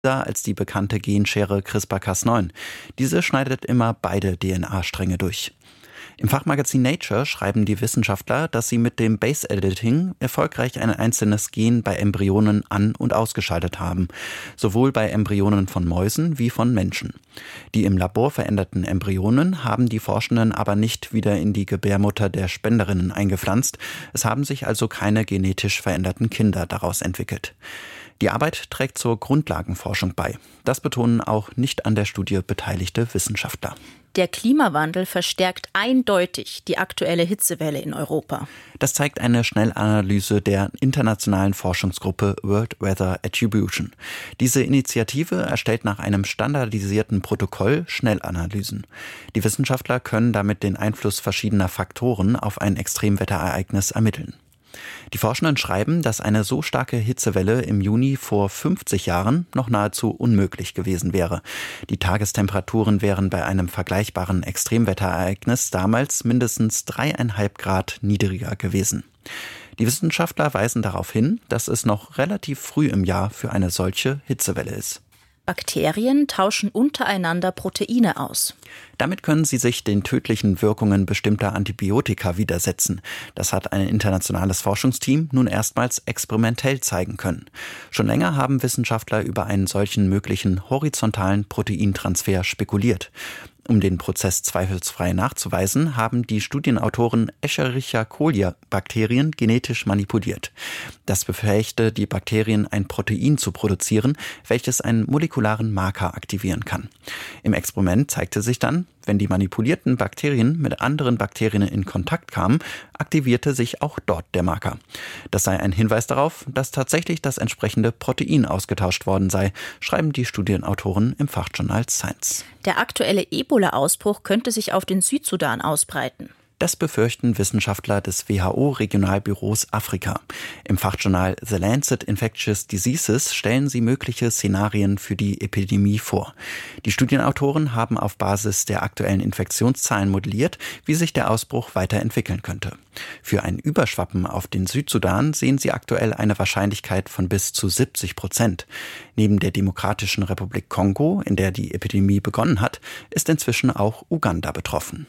als die bekannte Genschere CRISPR-Cas9. Diese schneidet immer beide DNA-Stränge durch. Im Fachmagazin Nature schreiben die Wissenschaftler, dass sie mit dem Base Editing erfolgreich ein einzelnes Gen bei Embryonen an- und ausgeschaltet haben, sowohl bei Embryonen von Mäusen wie von Menschen. Die im Labor veränderten Embryonen haben die Forschenden aber nicht wieder in die Gebärmutter der Spenderinnen eingepflanzt. Es haben sich also keine genetisch veränderten Kinder daraus entwickelt. Die Arbeit trägt zur Grundlagenforschung bei. Das betonen auch nicht an der Studie beteiligte Wissenschaftler. Der Klimawandel verstärkt eindeutig die aktuelle Hitzewelle in Europa. Das zeigt eine Schnellanalyse der internationalen Forschungsgruppe World Weather Attribution. Diese Initiative erstellt nach einem standardisierten Protokoll Schnellanalysen. Die Wissenschaftler können damit den Einfluss verschiedener Faktoren auf ein Extremwetterereignis ermitteln. Die Forschenden schreiben, dass eine so starke Hitzewelle im Juni vor 50 Jahren noch nahezu unmöglich gewesen wäre. Die Tagestemperaturen wären bei einem vergleichbaren Extremwetterereignis damals mindestens 3,5 Grad niedriger gewesen. Die Wissenschaftler weisen darauf hin, dass es noch relativ früh im Jahr für eine solche Hitzewelle ist. Bakterien tauschen untereinander Proteine aus. Damit können sie sich den tödlichen Wirkungen bestimmter Antibiotika widersetzen. Das hat ein internationales Forschungsteam nun erstmals experimentell zeigen können. Schon länger haben Wissenschaftler über einen solchen möglichen horizontalen Proteintransfer spekuliert. Um den Prozess zweifelsfrei nachzuweisen, haben die Studienautoren Escherichia coli-Bakterien genetisch manipuliert. Das befähigte die Bakterien, ein Protein zu produzieren, welches einen molekularen Marker aktivieren kann. Im Experiment zeigte sich dann, wenn die manipulierten Bakterien mit anderen Bakterien in Kontakt kamen, aktivierte sich auch dort der Marker. Das sei ein Hinweis darauf, dass tatsächlich das entsprechende Protein ausgetauscht worden sei, schreiben die Studienautoren im Fachjournal Science. Der aktuelle Ebola-Ausbruch könnte sich auf den Südsudan ausbreiten. Das befürchten Wissenschaftler des WHO-Regionalbüros Afrika. Im Fachjournal The Lancet Infectious Diseases stellen sie mögliche Szenarien für die Epidemie vor. Die Studienautoren haben auf Basis der aktuellen Infektionszahlen modelliert, wie sich der Ausbruch weiterentwickeln könnte. Für ein Überschwappen auf den Südsudan sehen sie aktuell eine Wahrscheinlichkeit von bis zu 70%. Neben der Demokratischen Republik Kongo, in der die Epidemie begonnen hat, ist inzwischen auch Uganda betroffen.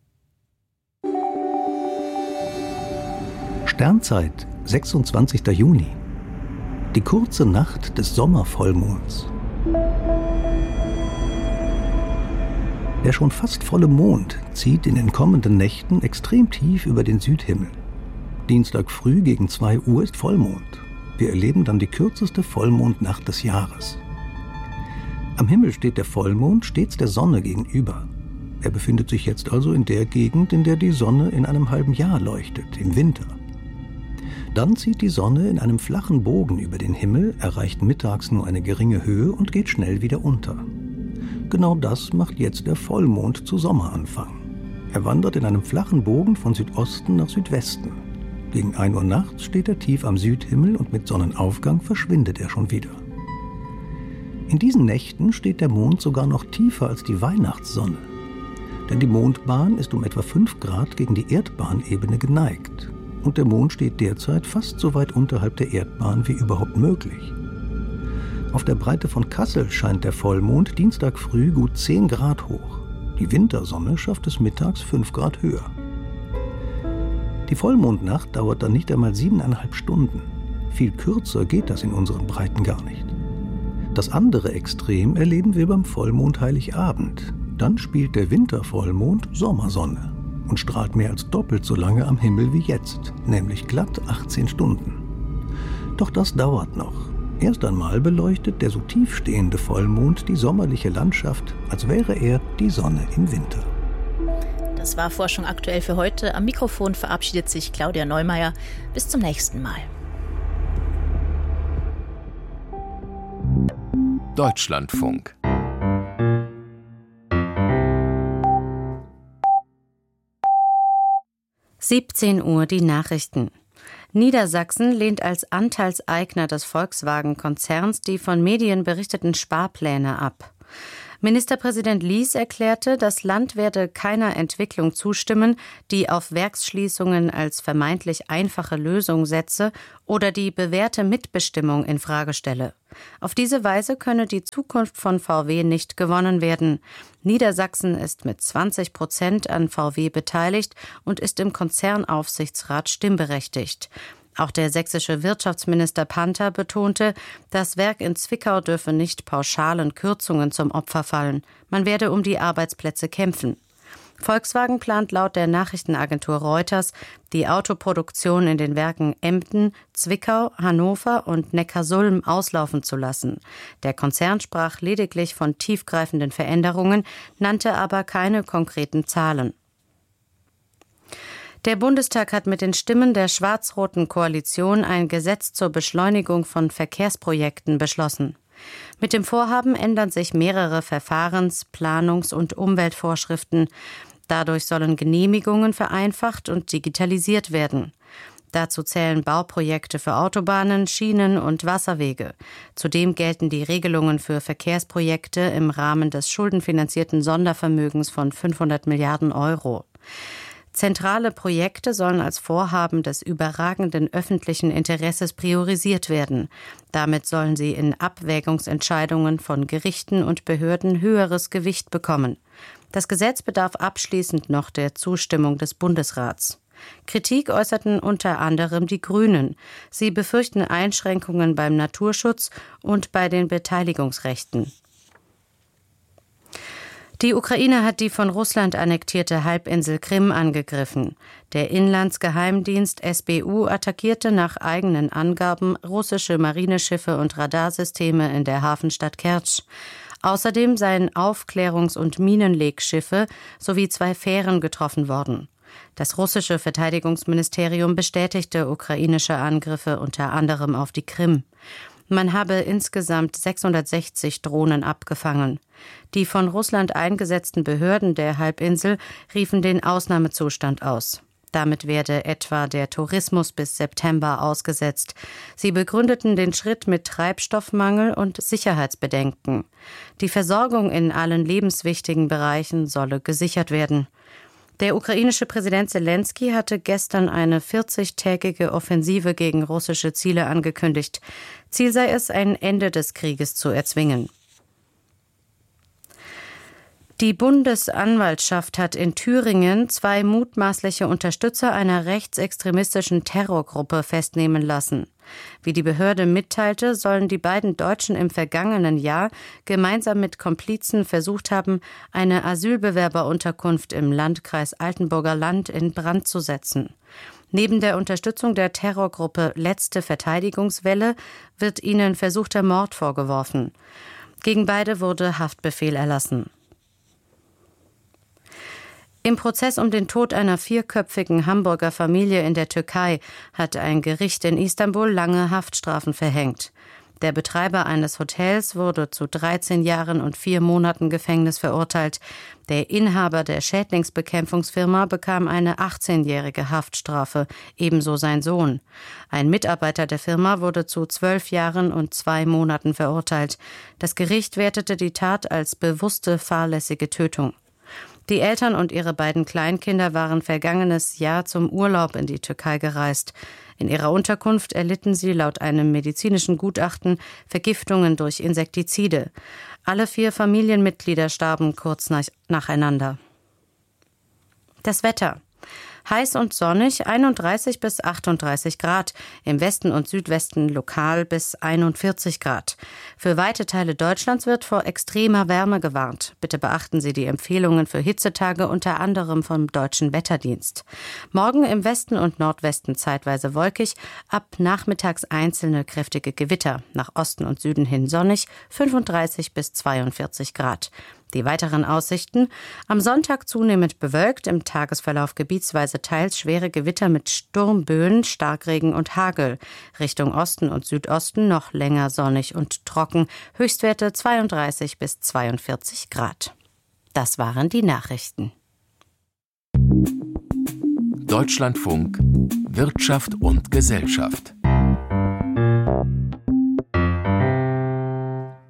Sternzeit, 26. Juni. Die kurze Nacht des Sommervollmonds. Der schon fast volle Mond zieht in den kommenden Nächten extrem tief über den Südhimmel. Dienstag früh gegen 2 Uhr ist Vollmond. Wir erleben dann die kürzeste Vollmondnacht des Jahres. Am Himmel steht der Vollmond stets der Sonne gegenüber. Er befindet sich jetzt also in der Gegend, in der die Sonne in einem halben Jahr leuchtet, im Winter. Dann zieht die Sonne in einem flachen Bogen über den Himmel, erreicht mittags nur eine geringe Höhe und geht schnell wieder unter. Genau das macht jetzt der Vollmond zu Sommeranfang. Er wandert in einem flachen Bogen von Südosten nach Südwesten. Gegen 1 Uhr nachts steht er tief am Südhimmel und mit Sonnenaufgang verschwindet er schon wieder. In diesen Nächten steht der Mond sogar noch tiefer als die Weihnachtssonne. Denn die Mondbahn ist um etwa 5 Grad gegen die Erdbahnebene geneigt. Und der Mond steht derzeit fast so weit unterhalb der Erdbahn wie überhaupt möglich. Auf der Breite von Kassel scheint der Vollmond Dienstag früh gut 10 Grad hoch. Die Wintersonne schafft es mittags 5 Grad höher. Die Vollmondnacht dauert dann nicht einmal 7,5 Stunden. Viel kürzer geht das in unseren Breiten gar nicht. Das andere Extrem erleben wir beim Vollmond Heiligabend. Dann spielt der Wintervollmond Sommersonne und strahlt mehr als doppelt so lange am Himmel wie jetzt, nämlich glatt 18 Stunden. Doch das dauert noch. Erst einmal beleuchtet der so tief stehende Vollmond die sommerliche Landschaft, als wäre er die Sonne im Winter. Das war Forschung aktuell für heute. Am Mikrofon verabschiedet sich Claudia Neumeier. Bis zum nächsten Mal. Deutschlandfunk. Uhr die Nachrichten. Niedersachsen lehnt als Anteilseigner des Volkswagen-Konzerns die von Medien berichteten Sparpläne ab. Ministerpräsident Lies erklärte, das Land werde keiner Entwicklung zustimmen, die auf Werksschließungen als vermeintlich einfache Lösung setze oder die bewährte Mitbestimmung in Frage stelle. Auf diese Weise könne die Zukunft von VW nicht gewonnen werden. Niedersachsen ist mit 20% an VW beteiligt und ist im Konzernaufsichtsrat stimmberechtigt. Auch der sächsische Wirtschaftsminister Panther betonte, das Werk in Zwickau dürfe nicht pauschalen Kürzungen zum Opfer fallen. Man werde um die Arbeitsplätze kämpfen. Volkswagen plant laut der Nachrichtenagentur Reuters, die Autoproduktion in den Werken Emden, Zwickau, Hannover und Neckarsulm auslaufen zu lassen. Der Konzern sprach lediglich von tiefgreifenden Veränderungen, nannte aber keine konkreten Zahlen. Der Bundestag hat mit den Stimmen der schwarz-roten Koalition ein Gesetz zur Beschleunigung von Verkehrsprojekten beschlossen. Mit dem Vorhaben ändern sich mehrere Verfahrens-, Planungs- und Umweltvorschriften. Dadurch sollen Genehmigungen vereinfacht und digitalisiert werden. Dazu zählen Bauprojekte für Autobahnen, Schienen und Wasserwege. Zudem gelten die Regelungen für Verkehrsprojekte im Rahmen des schuldenfinanzierten Sondervermögens von 500 Milliarden Euro. Zentrale Projekte sollen als Vorhaben des überragenden öffentlichen Interesses priorisiert werden. Damit sollen sie in Abwägungsentscheidungen von Gerichten und Behörden höheres Gewicht bekommen. Das Gesetz bedarf abschließend noch der Zustimmung des Bundesrats. Kritik äußerten unter anderem die Grünen. Sie befürchten Einschränkungen beim Naturschutz und bei den Beteiligungsrechten. Die Ukraine hat die von Russland annektierte Halbinsel Krim angegriffen. Der Inlandsgeheimdienst SBU attackierte nach eigenen Angaben russische Marineschiffe und Radarsysteme in der Hafenstadt Kertsch. Außerdem seien Aufklärungs- und Minenlegschiffe sowie 2 Fähren getroffen worden. Das russische Verteidigungsministerium bestätigte ukrainische Angriffe unter anderem auf die Krim. Man habe insgesamt 660 Drohnen abgefangen. Die von Russland eingesetzten Behörden der Halbinsel riefen den Ausnahmezustand aus. Damit werde etwa der Tourismus bis September ausgesetzt. Sie begründeten den Schritt mit Treibstoffmangel und Sicherheitsbedenken. Die Versorgung in allen lebenswichtigen Bereichen solle gesichert werden. Der ukrainische Präsident Selenskyj hatte gestern eine 40-tägige Offensive gegen russische Ziele angekündigt. Ziel sei es, ein Ende des Krieges zu erzwingen. Die Bundesanwaltschaft hat in Thüringen 2 mutmaßliche Unterstützer einer rechtsextremistischen Terrorgruppe festnehmen lassen. Wie die Behörde mitteilte, sollen die beiden Deutschen im vergangenen Jahr gemeinsam mit Komplizen versucht haben, eine Asylbewerberunterkunft im Landkreis Altenburger Land in Brand zu setzen. Neben der Unterstützung der Terrorgruppe Letzte Verteidigungswelle wird ihnen versuchter Mord vorgeworfen. Gegen beide wurde Haftbefehl erlassen. Im Prozess um den Tod einer 4-köpfigen Hamburger Familie in der Türkei hat ein Gericht in Istanbul lange Haftstrafen verhängt. Der Betreiber eines Hotels wurde zu 13 Jahren und 4 Monaten Gefängnis verurteilt. Der Inhaber der Schädlingsbekämpfungsfirma bekam eine 18-jährige Haftstrafe, ebenso sein Sohn. Ein Mitarbeiter der Firma wurde zu 12 Jahren und 2 Monaten verurteilt. Das Gericht wertete die Tat als bewusste fahrlässige Tötung. Die Eltern und ihre beiden Kleinkinder waren vergangenes Jahr zum Urlaub in die Türkei gereist. In ihrer Unterkunft erlitten sie laut einem medizinischen Gutachten Vergiftungen durch Insektizide. Alle 4 Familienmitglieder starben kurz nacheinander. Das Wetter. Heiß und sonnig, 31 bis 38 Grad. Im Westen und Südwesten lokal bis 41 Grad. Für weite Teile Deutschlands wird vor extremer Wärme gewarnt. Bitte beachten Sie die Empfehlungen für Hitzetage unter anderem vom Deutschen Wetterdienst. Morgen im Westen und Nordwesten zeitweise wolkig, ab nachmittags einzelne kräftige Gewitter. Nach Osten und Süden hin sonnig, 35 bis 42 Grad. Die weiteren Aussichten: am Sonntag zunehmend bewölkt, im Tagesverlauf gebietsweise teils schwere Gewitter mit Sturmböen, Starkregen und Hagel. Richtung Osten und Südosten noch länger sonnig und trocken, Höchstwerte 32 bis 42 Grad. Das waren die Nachrichten. Deutschlandfunk Wirtschaft und Gesellschaft.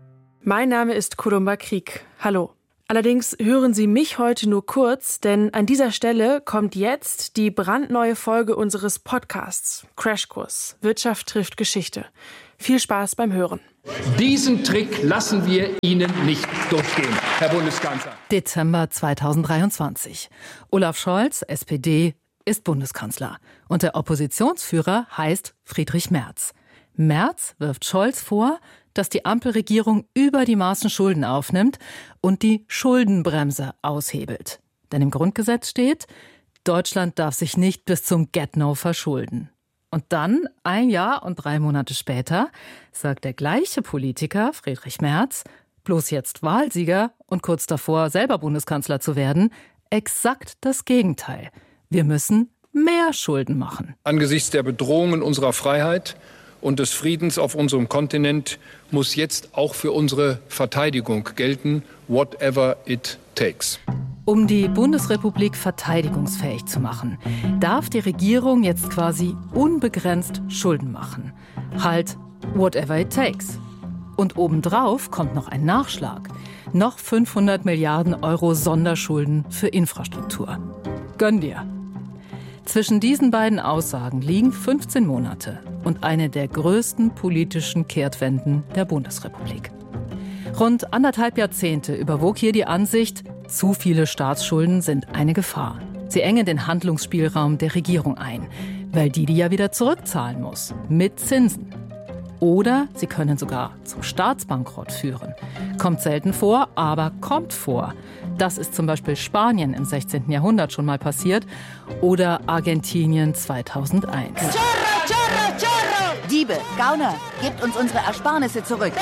Mein Name ist Kurumba Krieg. Hallo. Allerdings hören Sie mich heute nur kurz, denn an dieser Stelle kommt jetzt die brandneue Folge unseres Podcasts Crashkurs Wirtschaft trifft Geschichte. Viel Spaß beim Hören. Diesen Trick lassen wir Ihnen nicht durchgehen, Herr Bundeskanzler. Dezember 2023. Olaf Scholz, SPD, ist Bundeskanzler. Und der Oppositionsführer heißt Friedrich Merz. Merz wirft Scholz vor, dass die Ampelregierung über die Maßen Schulden aufnimmt und die Schuldenbremse aushebelt. Denn im Grundgesetz steht, Deutschland darf sich nicht bis zum Get-No verschulden. Und dann, 1 Jahr und 3 Monate später, sagt der gleiche Politiker, Friedrich Merz, bloß jetzt Wahlsieger und kurz davor selber Bundeskanzler zu werden, exakt das Gegenteil. Wir müssen mehr Schulden machen. Angesichts der Bedrohungen unserer Freiheit und des Friedens auf unserem Kontinent muss jetzt auch für unsere Verteidigung gelten, whatever it takes. Um die Bundesrepublik verteidigungsfähig zu machen, darf die Regierung jetzt quasi unbegrenzt Schulden machen. Halt, whatever it takes. Und obendrauf kommt noch ein Nachschlag. Noch 500 Milliarden Euro Sonderschulden für Infrastruktur. Gönn dir. Zwischen diesen beiden Aussagen liegen 15 Monate und eine der größten politischen Kehrtwenden der Bundesrepublik. Rund 1,5 Jahrzehnte überwog hier die Ansicht, zu viele Staatsschulden sind eine Gefahr. Sie engen den Handlungsspielraum der Regierung ein, weil die ja wieder zurückzahlen muss, mit Zinsen. Oder sie können sogar zum Staatsbankrott führen. Kommt selten vor, aber kommt vor. Das ist zum Beispiel Spanien im 16. Jahrhundert schon mal passiert oder Argentinien 2001. Chorro, chorro, chorro! Diebe, Gauner, gebt uns unsere Ersparnisse zurück.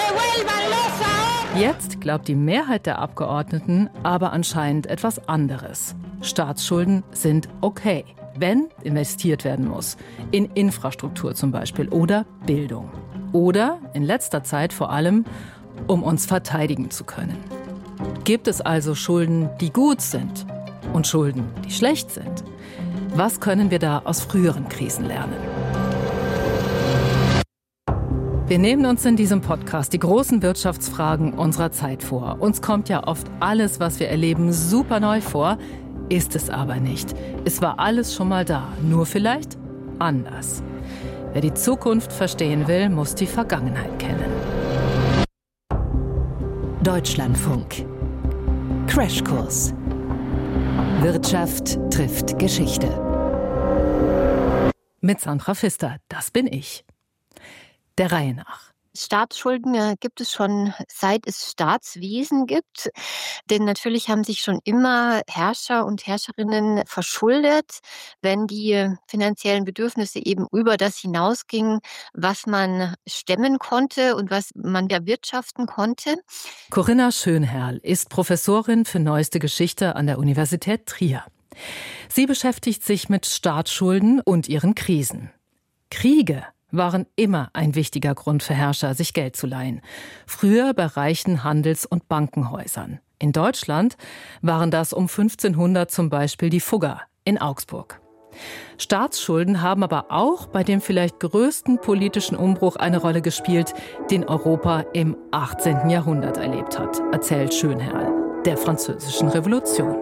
Jetzt glaubt die Mehrheit der Abgeordneten aber anscheinend etwas anderes. Staatsschulden sind okay, wenn investiert werden muss. In Infrastruktur zum Beispiel oder Bildung. Oder in letzter Zeit vor allem, um uns verteidigen zu können. Gibt es also Schulden, die gut sind und Schulden, die schlecht sind? Was können wir da aus früheren Krisen lernen? Wir nehmen uns in diesem Podcast die großen Wirtschaftsfragen unserer Zeit vor. Uns kommt ja oft alles, was wir erleben, super neu vor, ist es aber nicht. Es war alles schon mal da, nur vielleicht anders. Wer die Zukunft verstehen will, muss die Vergangenheit kennen. Deutschlandfunk. Crashkurs. Wirtschaft trifft Geschichte. Mit Sandra Pfister, das bin ich. Der Reihe nach. Staatsschulden gibt es schon seit es Staatswesen gibt. Denn natürlich haben sich schon immer Herrscher und Herrscherinnen verschuldet, wenn die finanziellen Bedürfnisse eben über das hinausgingen, was man stemmen konnte und was man erwirtschaften konnte. Corinna Schönherrl ist Professorin für Neueste Geschichte an der Universität Trier. Sie beschäftigt sich mit Staatsschulden und ihren Krisen. Kriege waren immer ein wichtiger Grund für Herrscher, sich Geld zu leihen. Früher bei reichen Handels- und Bankenhäusern. In Deutschland waren das um 1500 zum Beispiel die Fugger in Augsburg. Staatsschulden haben aber auch bei dem vielleicht größten politischen Umbruch eine Rolle gespielt, den Europa im 18. Jahrhundert erlebt hat, erzählt Schönherrl, der Französischen Revolution.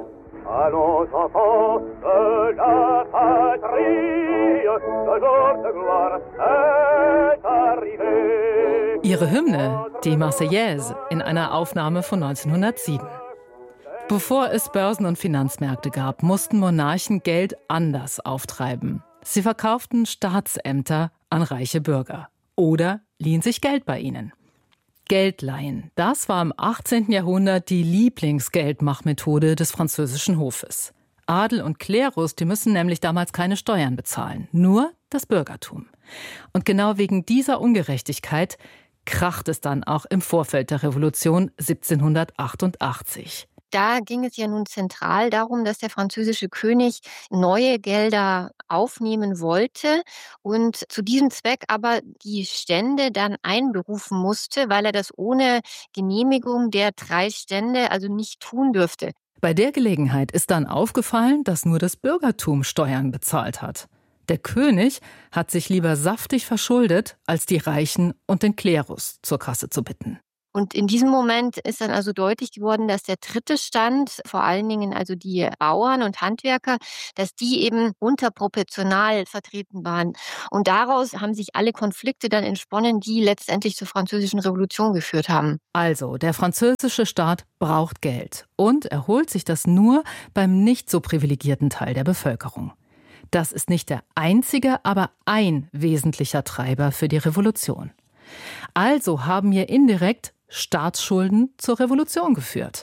Ihre Hymne, die Marseillaise, in einer Aufnahme von 1907. Bevor es Börsen und Finanzmärkte gab, mussten Monarchen Geld anders auftreiben. Sie verkauften Staatsämter an reiche Bürger oder liehen sich Geld bei ihnen. Geldleihen, das war im 18. Jahrhundert die Lieblingsgeldmachmethode des französischen Hofes. Adel und Klerus, die müssen nämlich damals keine Steuern bezahlen, nur das Bürgertum. Und genau wegen dieser Ungerechtigkeit kracht es dann auch im Vorfeld der Revolution 1788. Da ging es ja nun zentral darum, dass der französische König neue Gelder aufnehmen wollte und zu diesem Zweck aber die Stände dann einberufen musste, weil er das ohne Genehmigung der 3 Stände also nicht tun dürfte. Bei der Gelegenheit ist dann aufgefallen, dass nur das Bürgertum Steuern bezahlt hat. Der König hat sich lieber saftig verschuldet, als die Reichen und den Klerus zur Kasse zu bitten. Und in diesem Moment ist dann also deutlich geworden, dass der dritte Stand, vor allen Dingen also die Bauern und Handwerker, dass die eben unterproportional vertreten waren. Und daraus haben sich alle Konflikte dann entsponnen, die letztendlich zur Französischen Revolution geführt haben. Also, der französische Staat braucht Geld und er holt sich das nur beim nicht so privilegierten Teil der Bevölkerung. Das ist nicht der einzige, aber ein wesentlicher Treiber für die Revolution. Also haben hier indirekt Staatsschulden zur Revolution geführt.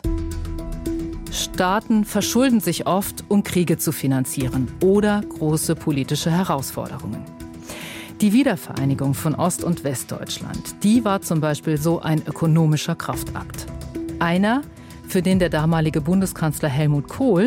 Staaten verschulden sich oft, um Kriege zu finanzieren oder große politische Herausforderungen. Die Wiedervereinigung von Ost- und Westdeutschland, die war zum Beispiel so ein ökonomischer Kraftakt. Einer, für den der damalige Bundeskanzler Helmut Kohl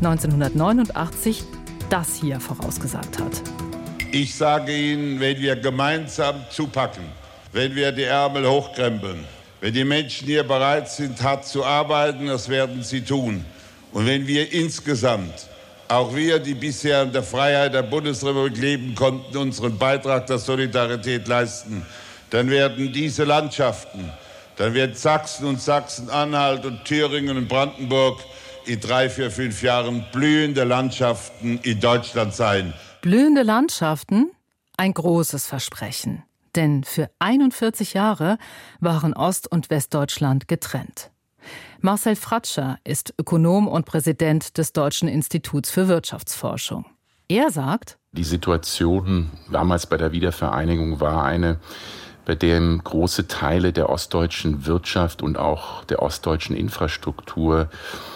1989 das hier vorausgesagt hat. Ich sage Ihnen, wenn wir gemeinsam zupacken, wenn wir die Ärmel hochkrempeln, wenn die Menschen hier bereit sind, hart zu arbeiten, das werden sie tun. Und wenn wir insgesamt, auch wir, die bisher in der Freiheit der Bundesrepublik leben konnten, unseren Beitrag der Solidarität leisten, dann werden diese Landschaften, dann wird Sachsen und Sachsen-Anhalt und Thüringen und Brandenburg in 3, 4, 5 Jahren blühende Landschaften in Deutschland sein. Blühende Landschaften? Ein großes Versprechen. Denn für 41 Jahre waren Ost- und Westdeutschland getrennt. Marcel Fratscher ist Ökonom und Präsident des Deutschen Instituts für Wirtschaftsforschung. Er sagt: Die Situation damals bei der Wiedervereinigung war eine, bei der große Teile der ostdeutschen Wirtschaft und auch der ostdeutschen Infrastruktur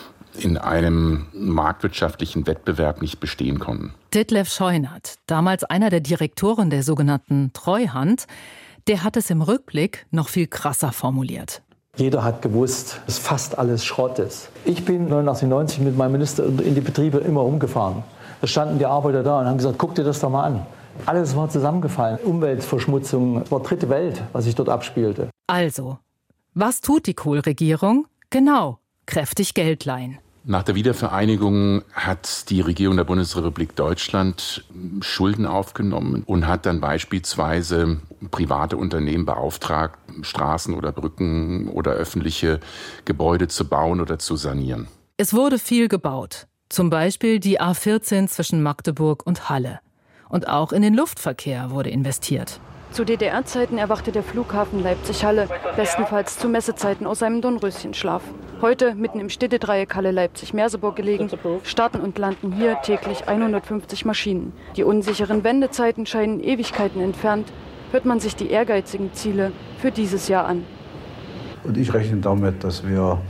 in einem marktwirtschaftlichen Wettbewerb nicht bestehen konnten. Ditlev Scheunert, damals einer der Direktoren der sogenannten Treuhand, der hat es im Rückblick noch viel krasser formuliert. Jeder hat gewusst, dass fast alles Schrott ist. Ich bin 1990 mit meinem Minister in die Betriebe immer umgefahren. Da standen die Arbeiter da und haben gesagt, guck dir das doch mal an. Alles war zusammengefallen. Umweltverschmutzung, es war dritte Welt, was sich dort abspielte. Also, was tut die Kohl-Regierung? Genau, kräftig Geld leihen. Nach der Wiedervereinigung hat die Regierung der Bundesrepublik Deutschland Schulden aufgenommen und hat dann beispielsweise private Unternehmen beauftragt, Straßen oder Brücken oder öffentliche Gebäude zu bauen oder zu sanieren. Es wurde viel gebaut. Zum Beispiel die A14 zwischen Magdeburg und Halle. Und auch in den Luftverkehr wurde investiert. Zu DDR-Zeiten erwachte der Flughafen Leipzig-Halle, bestenfalls zu Messezeiten aus seinem Dornröschenschlaf. Heute, mitten im Städtedreieck Halle-Leipzig-Merseburg gelegen, starten und landen hier täglich 150 Maschinen. Die unsicheren Wendezeiten scheinen Ewigkeiten entfernt, hört man sich die ehrgeizigen Ziele für dieses Jahr an. Und ich rechne damit, dass wir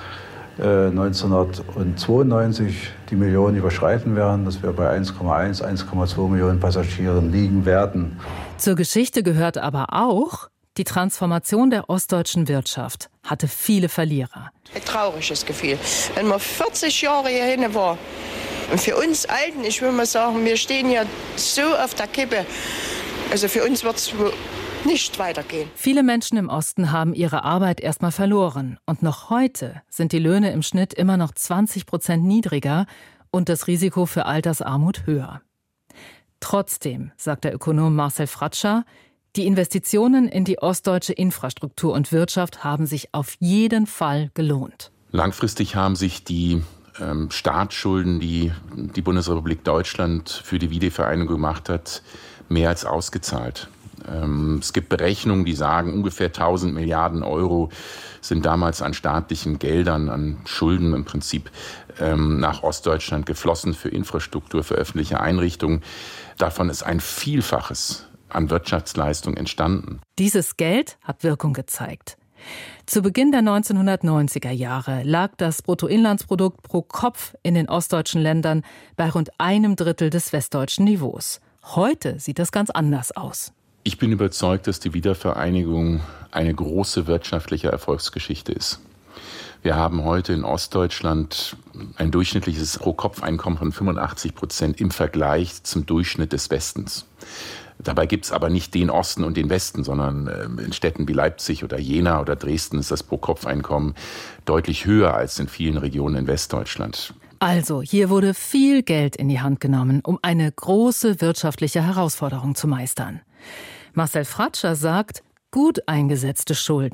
1992 die Millionen überschreiten werden, dass wir bei 1,1, 1,2 Millionen Passagieren liegen werden. Zur Geschichte gehört aber auch, die Transformation der ostdeutschen Wirtschaft hatte viele Verlierer. Ein trauriges Gefühl. Wenn man 40 Jahre hier hin war, und für uns Alten, ich will mal sagen, wir stehen hier so auf der Kippe, also für uns wird es nicht weitergehen. Viele Menschen im Osten haben ihre Arbeit erstmal verloren. Und noch heute sind die Löhne im Schnitt immer noch 20% niedriger und das Risiko für Altersarmut höher. Trotzdem, sagt der Ökonom Marcel Fratscher, die Investitionen in die ostdeutsche Infrastruktur und Wirtschaft haben sich auf jeden Fall gelohnt. Langfristig haben sich die Staatsschulden, die die Bundesrepublik Deutschland für die Wiedervereinigung gemacht hat, mehr als ausgezahlt. Es gibt Berechnungen, die sagen, ungefähr 1000 Milliarden Euro sind damals an staatlichen Geldern, an Schulden im Prinzip nach Ostdeutschland geflossen für Infrastruktur, für öffentliche Einrichtungen. Davon ist ein Vielfaches an Wirtschaftsleistung entstanden. Dieses Geld hat Wirkung gezeigt. Zu Beginn der 1990er Jahre lag das Bruttoinlandsprodukt pro Kopf in den ostdeutschen Ländern bei rund 1/3 des westdeutschen Niveaus. Heute sieht das ganz anders aus. Ich bin überzeugt, dass die Wiedervereinigung eine große wirtschaftliche Erfolgsgeschichte ist. Wir haben heute in Ostdeutschland ein durchschnittliches Pro-Kopf-Einkommen von 85% im Vergleich zum Durchschnitt des Westens. Dabei gibt es aber nicht den Osten und den Westen, sondern in Städten wie Leipzig oder Jena oder Dresden ist das Pro-Kopf-Einkommen deutlich höher als in vielen Regionen in Westdeutschland. Also, hier wurde viel Geld in die Hand genommen, um eine große wirtschaftliche Herausforderung zu meistern. Marcel Fratscher sagt, gut eingesetzte Schulden,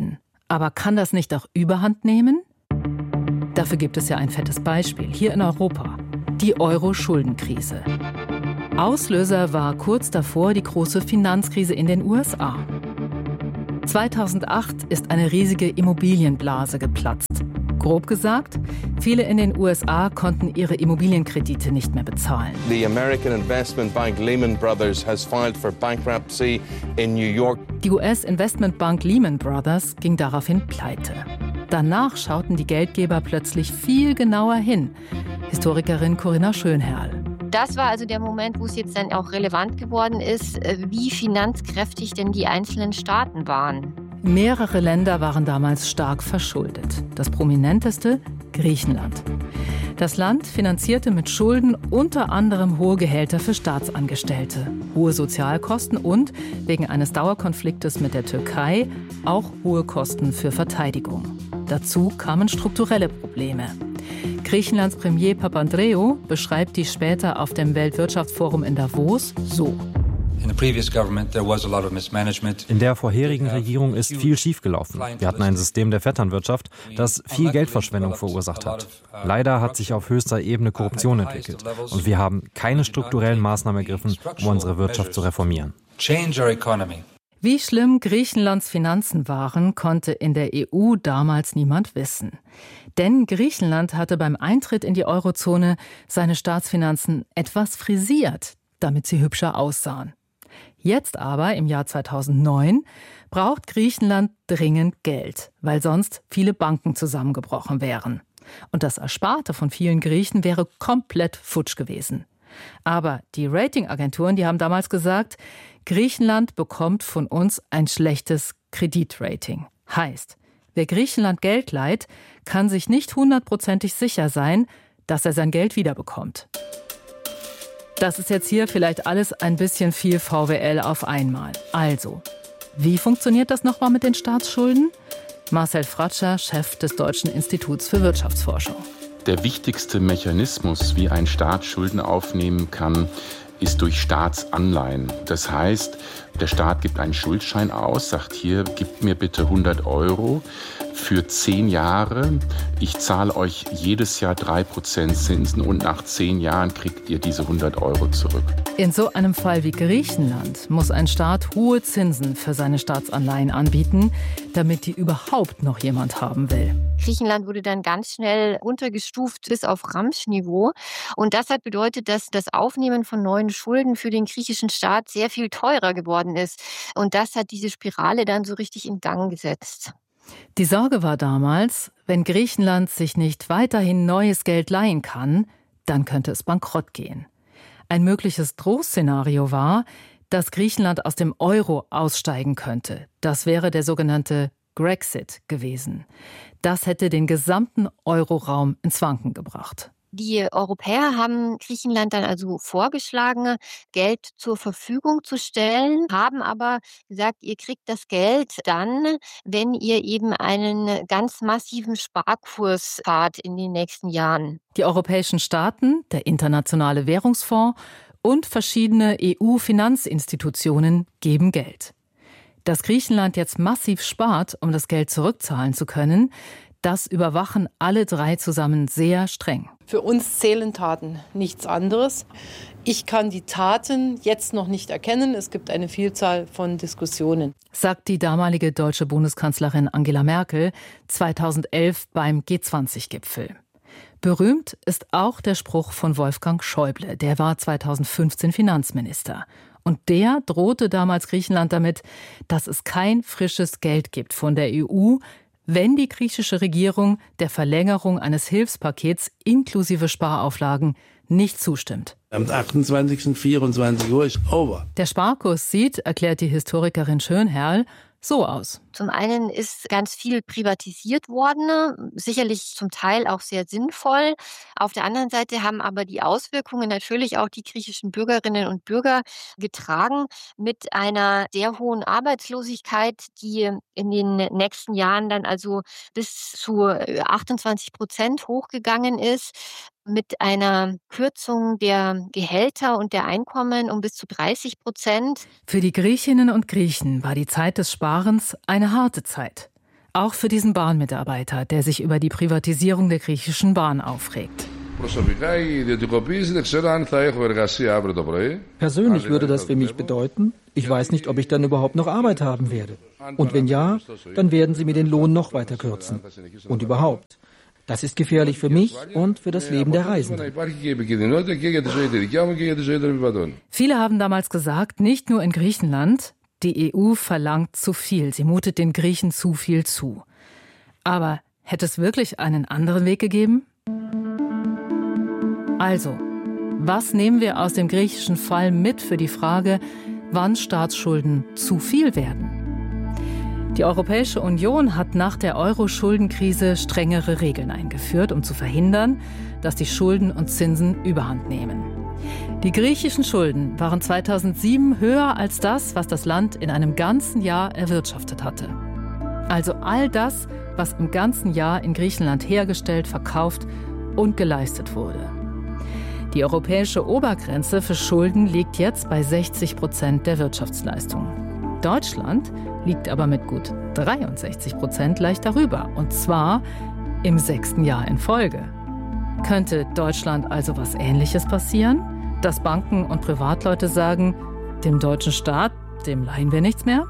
Aber kann das nicht auch Überhand nehmen? Dafür gibt es ja ein fettes Beispiel hier in Europa. Die Euro-Schuldenkrise. Auslöser war kurz davor die große Finanzkrise in den USA. 2008 ist eine riesige Immobilienblase geplatzt. Grob gesagt, viele in den USA konnten ihre Immobilienkredite nicht mehr bezahlen. The American investment bank Lehman Brothers has filed for bankruptcy in New York. Die US-Investmentbank Lehman Brothers ging daraufhin pleite. Danach schauten die Geldgeber plötzlich viel genauer hin. Historikerin Corinna Schönherrl. Das war also der Moment, wo es jetzt dann auch relevant geworden ist, wie finanzkräftig denn die einzelnen Staaten waren. Mehrere Länder waren damals stark verschuldet. Das prominenteste Griechenland. Das Land finanzierte mit Schulden unter anderem hohe Gehälter für Staatsangestellte, hohe Sozialkosten und, wegen eines Dauerkonfliktes mit der Türkei, auch hohe Kosten für Verteidigung. Dazu kamen strukturelle Probleme. Griechenlands Premier Papandreou beschreibt dies später auf dem Weltwirtschaftsforum in Davos so. In der vorherigen Regierung ist viel schiefgelaufen. Wir hatten ein System der Vetternwirtschaft, das viel Geldverschwendung verursacht hat. Leider hat sich auf höchster Ebene Korruption entwickelt. Und wir haben keine strukturellen Maßnahmen ergriffen, um unsere Wirtschaft zu reformieren. Wie schlimm Griechenlands Finanzen waren, konnte in der EU damals niemand wissen. Denn Griechenland hatte beim Eintritt in die Eurozone seine Staatsfinanzen etwas frisiert, damit sie hübscher aussahen. Jetzt aber, im Jahr 2009, braucht Griechenland dringend Geld, weil sonst viele Banken zusammengebrochen wären. Und das Ersparte von vielen Griechen wäre komplett futsch gewesen. Aber die Ratingagenturen, die haben damals gesagt, Griechenland bekommt von uns ein schlechtes Kreditrating. Heißt, wer Griechenland Geld leiht, kann sich nicht 100%ig sicher sein, dass er sein Geld wiederbekommt. Das ist jetzt hier vielleicht alles ein bisschen viel VWL auf einmal. Also, wie funktioniert das nochmal mit den Staatsschulden? Marcel Fratscher, Chef des Deutschen Instituts für Wirtschaftsforschung. Der wichtigste Mechanismus, wie ein Staat Schulden aufnehmen kann, ist durch Staatsanleihen. Das heißt, der Staat gibt einen Schuldschein aus, sagt hier, gib mir bitte 100 € für 10 Jahre. Ich zahle euch jedes Jahr 3% Zinsen und nach 10 Jahren kriegt ihr diese 100 € zurück. In so einem Fall wie Griechenland muss ein Staat hohe Zinsen für seine Staatsanleihen anbieten, damit die überhaupt noch jemand haben will. Griechenland wurde dann ganz schnell runtergestuft bis auf Ramsch-Niveau. Und das hat bedeutet, dass das Aufnehmen von neuen Schulden für den griechischen Staat sehr viel teurer geworden ist. Und das hat diese Spirale dann so richtig in Gang gesetzt. Die Sorge war damals, wenn Griechenland sich nicht weiterhin neues Geld leihen kann, dann könnte es bankrott gehen. Ein mögliches Drohszenario war, dass Griechenland aus dem Euro aussteigen könnte. Das wäre der sogenannte Grexit gewesen. Das hätte den gesamten Euroraum ins Wanken gebracht. Die Europäer haben Griechenland dann also vorgeschlagen, Geld zur Verfügung zu stellen, haben aber gesagt, ihr kriegt das Geld dann, wenn ihr eben einen ganz massiven Sparkurs fahrt in den nächsten Jahren. Die europäischen Staaten, der Internationale Währungsfonds und verschiedene EU-Finanzinstitutionen geben Geld. Dass Griechenland jetzt massiv spart, um das Geld zurückzahlen zu können, das überwachen alle drei zusammen sehr streng. Für uns zählen Taten, nichts anderes. Ich kann die Taten jetzt noch nicht erkennen. Es gibt eine Vielzahl von Diskussionen, sagt die damalige deutsche Bundeskanzlerin Angela Merkel 2011 beim G20-Gipfel. Berühmt ist auch der Spruch von Wolfgang Schäuble, der war 2015 Finanzminister. Und der drohte damals Griechenland damit, dass es kein frisches Geld gibt von der EU, wenn die griechische Regierung der Verlängerung eines Hilfspakets inklusive Sparauflagen nicht zustimmt. Am 28. 24 Uhr ist over. Der Sparkurs sieht, erklärt die Historikerin Schönherl, so aus. Zum einen ist ganz viel privatisiert worden, sicherlich zum Teil auch sehr sinnvoll. Auf der anderen Seite haben aber die Auswirkungen natürlich auch die griechischen Bürgerinnen und Bürger getragen mit einer sehr hohen Arbeitslosigkeit, die in den nächsten Jahren dann also bis zu 28% hochgegangen ist, mit einer Kürzung der Gehälter und der Einkommen um bis zu 30%. Für die Griechinnen und Griechen war die Zeit des Sparens eine harte Zeit. Auch für diesen Bahnmitarbeiter, der sich über die Privatisierung der griechischen Bahn aufregt. Persönlich würde das für mich bedeuten, ich weiß nicht, ob ich dann überhaupt noch Arbeit haben werde. Und wenn ja, dann werden sie mir den Lohn noch weiter kürzen. Und überhaupt. Das ist gefährlich für mich und für das Leben der Reisenden. Viele haben damals gesagt, nicht nur in Griechenland, die EU verlangt zu viel. Sie mutet den Griechen zu viel zu. Aber hätte es wirklich einen anderen Weg gegeben? Also, was nehmen wir aus dem griechischen Fall mit für die Frage, wann Staatsschulden zu viel werden? Die Europäische Union hat nach der Euro-Schuldenkrise strengere Regeln eingeführt, um zu verhindern, dass die Schulden und Zinsen überhand nehmen. Die griechischen Schulden waren 2007 höher als das, was das Land in einem ganzen Jahr erwirtschaftet hatte. Also all das, was im ganzen Jahr in Griechenland hergestellt, verkauft und geleistet wurde. Die europäische Obergrenze für Schulden liegt jetzt bei 60% der Wirtschaftsleistung. Deutschland liegt aber mit gut 63% leicht darüber, und zwar im 6. Jahr in Folge. Könnte Deutschland also was Ähnliches passieren? Dass Banken und Privatleute sagen, dem deutschen Staat, dem leihen wir nichts mehr?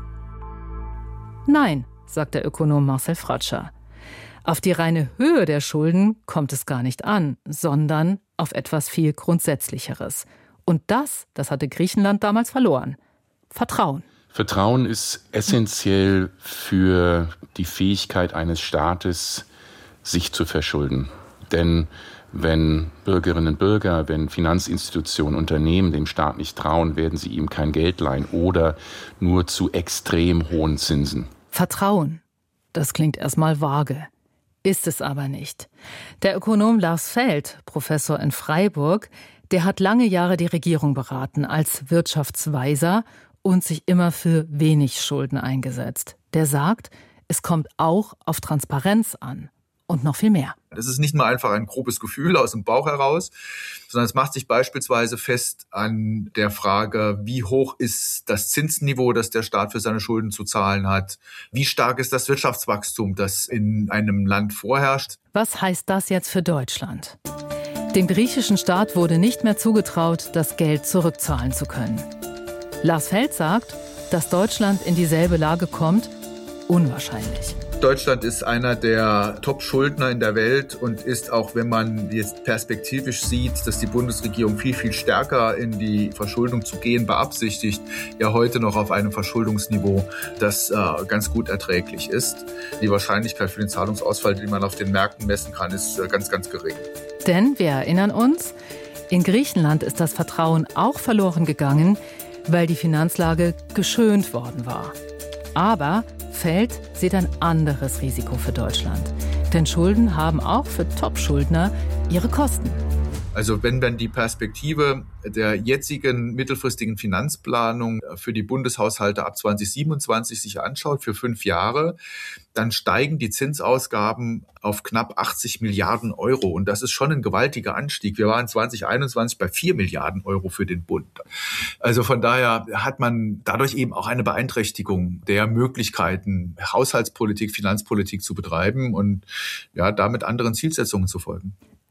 Nein, sagt der Ökonom Marcel Fratscher. Auf die reine Höhe der Schulden kommt es gar nicht an, sondern auf etwas viel Grundsätzlicheres. Und das hatte Griechenland damals verloren. Vertrauen. Vertrauen ist essentiell für die Fähigkeit eines Staates, sich zu verschulden. Denn wenn Bürgerinnen und Bürger, wenn Finanzinstitutionen, Unternehmen dem Staat nicht trauen, werden sie ihm kein Geld leihen oder nur zu extrem hohen Zinsen. Vertrauen, das klingt erstmal vage, ist es aber nicht. Der Ökonom Lars Feld, Professor in Freiburg, der hat lange Jahre die Regierung beraten als Wirtschaftsweiser und sich immer für wenig Schulden eingesetzt. Der sagt, es kommt auch auf Transparenz an. Und noch viel mehr. Es ist nicht nur einfach ein grobes Gefühl aus dem Bauch heraus, sondern es macht sich beispielsweise fest an der Frage, wie hoch ist das Zinsniveau, das der Staat für seine Schulden zu zahlen hat? Wie stark ist das Wirtschaftswachstum, das in einem Land vorherrscht? Was heißt das jetzt für Deutschland? Dem griechischen Staat wurde nicht mehr zugetraut, das Geld zurückzahlen zu können. Lars Feld sagt, dass Deutschland in dieselbe Lage kommt, unwahrscheinlich. Deutschland ist einer der Top-Schuldner in der Welt und ist, auch wenn man jetzt perspektivisch sieht, dass die Bundesregierung viel, viel stärker in die Verschuldung zu gehen beabsichtigt, ja heute noch auf einem Verschuldungsniveau, das ganz gut erträglich ist. Die Wahrscheinlichkeit für den Zahlungsausfall, die man auf den Märkten messen kann, ist ganz, ganz gering. Denn wir erinnern uns, in Griechenland ist das Vertrauen auch verloren gegangen, weil die Finanzlage geschönt worden war. Aber Feld sieht ein anderes Risiko für Deutschland. Denn Schulden haben auch für Top-Schuldner ihre Kosten. Also wenn man die Perspektive der jetzigen mittelfristigen Finanzplanung für die Bundeshaushalte ab 2027 sich anschaut, für 5 Jahre, dann steigen die Zinsausgaben auf knapp 80 Milliarden Euro. Und das ist schon ein gewaltiger Anstieg. Wir waren 2021 bei 4 Milliarden Euro für den Bund. Also von daher hat man dadurch eben auch eine Beeinträchtigung der Möglichkeiten, Haushaltspolitik, Finanzpolitik zu betreiben und ja, damit anderen Zielsetzungen zu folgen.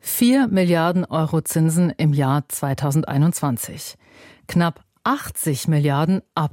4 Milliarden Euro Zinsen im Jahr 2021. Knapp 80 Milliarden ab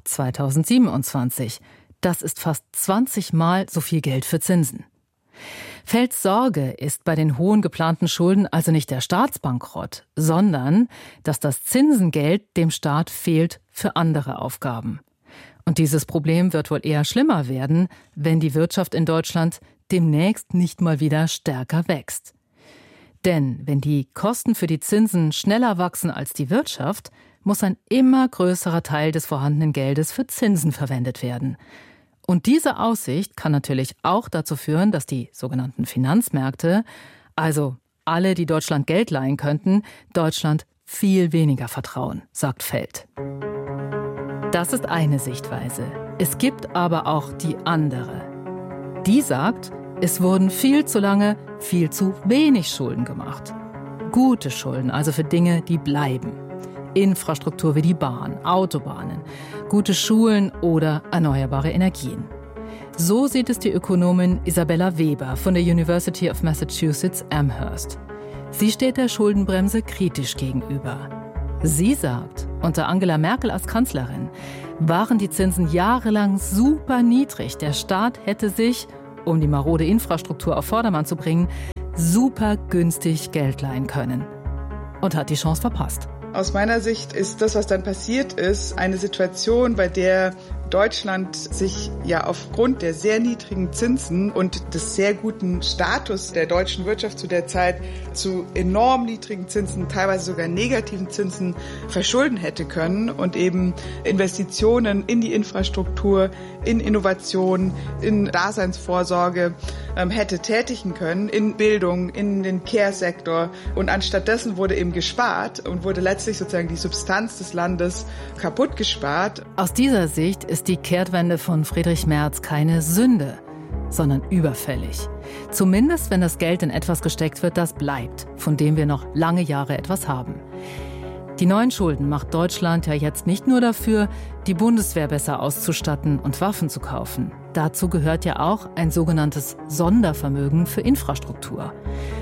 2027. Das ist fast 20 Mal so viel Geld für Zinsen. Felds Sorge ist bei den hohen geplanten Schulden also nicht der Staatsbankrott, sondern dass das Zinsengeld dem Staat fehlt für andere Aufgaben. Und dieses Problem wird wohl eher schlimmer werden, wenn die Wirtschaft in Deutschland demnächst nicht mal wieder stärker wächst. Denn wenn die Kosten für die Zinsen schneller wachsen als die Wirtschaft, muss ein immer größerer Teil des vorhandenen Geldes für Zinsen verwendet werden. Und diese Aussicht kann natürlich auch dazu führen, dass die sogenannten Finanzmärkte, also alle, die Deutschland Geld leihen könnten, Deutschland viel weniger vertrauen, sagt Feld. Das ist eine Sichtweise. Es gibt aber auch die andere. Die sagt, es wurden viel zu lange viel zu wenig Schulden gemacht. Gute Schulden, also für Dinge, die bleiben. Infrastruktur wie die Bahn, Autobahnen, gute Schulen oder erneuerbare Energien. So sieht es die Ökonomin Isabella Weber von der University of Massachusetts Amherst. Sie steht der Schuldenbremse kritisch gegenüber. Sie sagt, unter Angela Merkel als Kanzlerin waren die Zinsen jahrelang super niedrig. Der Staat hätte sich, um die marode Infrastruktur auf Vordermann zu bringen, super günstig Geld leihen können. Und hat die Chance verpasst. Aus meiner Sicht ist das, was dann passiert ist, eine Situation, bei der Deutschland sich ja aufgrund der sehr niedrigen Zinsen und des sehr guten Status der deutschen Wirtschaft zu der Zeit zu enorm niedrigen Zinsen, teilweise sogar negativen Zinsen verschulden hätte können und eben Investitionen in die Infrastruktur, in Innovation, in Daseinsvorsorge hätte tätigen können, in Bildung, in den Care-Sektor. Und anstattdessen wurde eben gespart und wurde letztlich sozusagen die Substanz des Landes kaputt gespart. Aus dieser Sicht ist die Kehrtwende von Friedrich Merz keine Sünde, sondern überfällig. Zumindest, wenn das Geld in etwas gesteckt wird, das bleibt, von dem wir noch lange Jahre etwas haben. Die neuen Schulden macht Deutschland ja jetzt nicht nur dafür, die Bundeswehr besser auszustatten und Waffen zu kaufen. Dazu gehört ja auch ein sogenanntes Sondervermögen für Infrastruktur.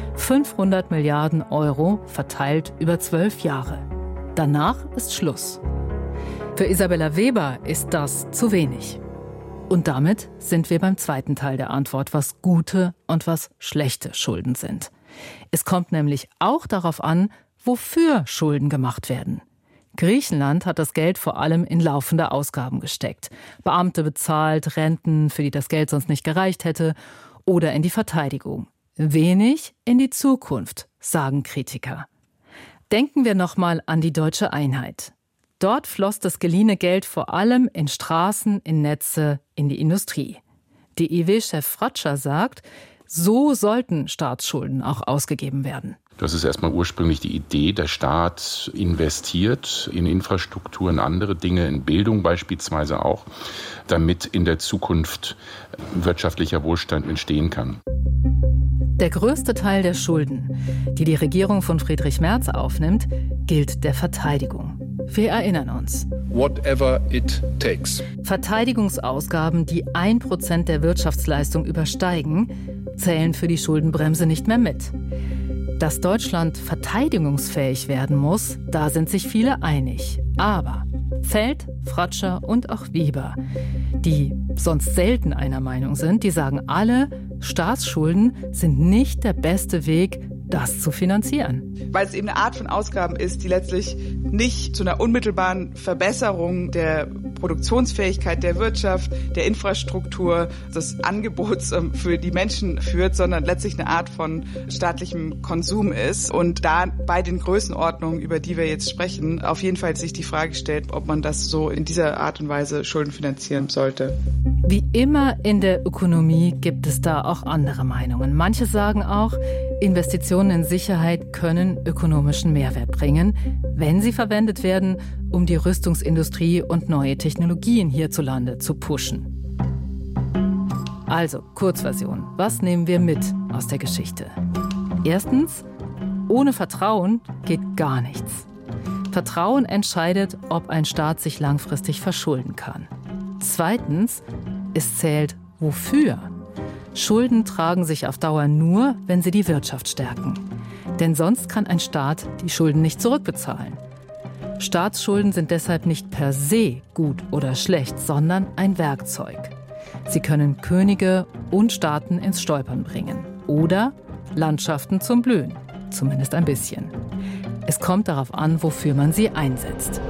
500 Milliarden Euro verteilt über 12 Jahre. Danach ist Schluss. Für Isabella Weber ist das zu wenig. Und damit sind wir beim zweiten Teil der Antwort, was gute und was schlechte Schulden sind. Es kommt nämlich auch darauf an, wofür Schulden gemacht werden. Griechenland hat das Geld vor allem in laufende Ausgaben gesteckt. Beamte bezahlt, Renten, für die das Geld sonst nicht gereicht hätte, oder in die Verteidigung. Wenig in die Zukunft, sagen Kritiker. Denken wir nochmal an die deutsche Einheit. Dort floss das geliehene Geld vor allem in Straßen, in Netze, in die Industrie. DIW-Chef Fratscher sagt, so sollten Staatsschulden auch ausgegeben werden. Das ist erstmal ursprünglich die Idee, der Staat investiert in Infrastruktur, in andere Dinge, in Bildung beispielsweise auch, damit in der Zukunft wirtschaftlicher Wohlstand entstehen kann. Der größte Teil der Schulden, die die Regierung von Friedrich Merz aufnimmt, gilt der Verteidigung. Wir erinnern uns. Whatever it takes. Verteidigungsausgaben, die 1% der Wirtschaftsleistung übersteigen, zählen für die Schuldenbremse nicht mehr mit. Dass Deutschland verteidigungsfähig werden muss, da sind sich viele einig. Aber Feld, Fratscher und auch Weber, die sonst selten einer Meinung sind, die sagen alle, Staatsschulden sind nicht der beste Weg, das zu finanzieren. Weil es eben eine Art von Ausgaben ist, die letztlich nicht zu einer unmittelbaren Verbesserung der Produktionsfähigkeit der Wirtschaft, der Infrastruktur, des Angebots für die Menschen führt, sondern letztlich eine Art von staatlichem Konsum ist. Und da bei den Größenordnungen, über die wir jetzt sprechen, auf jeden Fall sich die Frage stellt, ob man das so in dieser Art und Weise Schulden finanzieren sollte. Wie immer in der Ökonomie gibt es da auch andere Meinungen. Manche sagen auch, Investitionen in Sicherheit können ökonomischen Mehrwert bringen, wenn sie verwendet werden, um die Rüstungsindustrie und neue Technologien hierzulande zu pushen. Also, Kurzversion. Was nehmen wir mit aus der Geschichte? Erstens, ohne Vertrauen geht gar nichts. Vertrauen entscheidet, ob ein Staat sich langfristig verschulden kann. Zweitens, es zählt wofür. Schulden tragen sich auf Dauer nur, wenn sie die Wirtschaft stärken. Denn sonst kann ein Staat die Schulden nicht zurückbezahlen. Staatsschulden sind deshalb nicht per se gut oder schlecht, sondern ein Werkzeug. Sie können Könige und Staaten ins Stolpern bringen oder Landschaften zum Blühen, zumindest ein bisschen. Es kommt darauf an, wofür man sie einsetzt.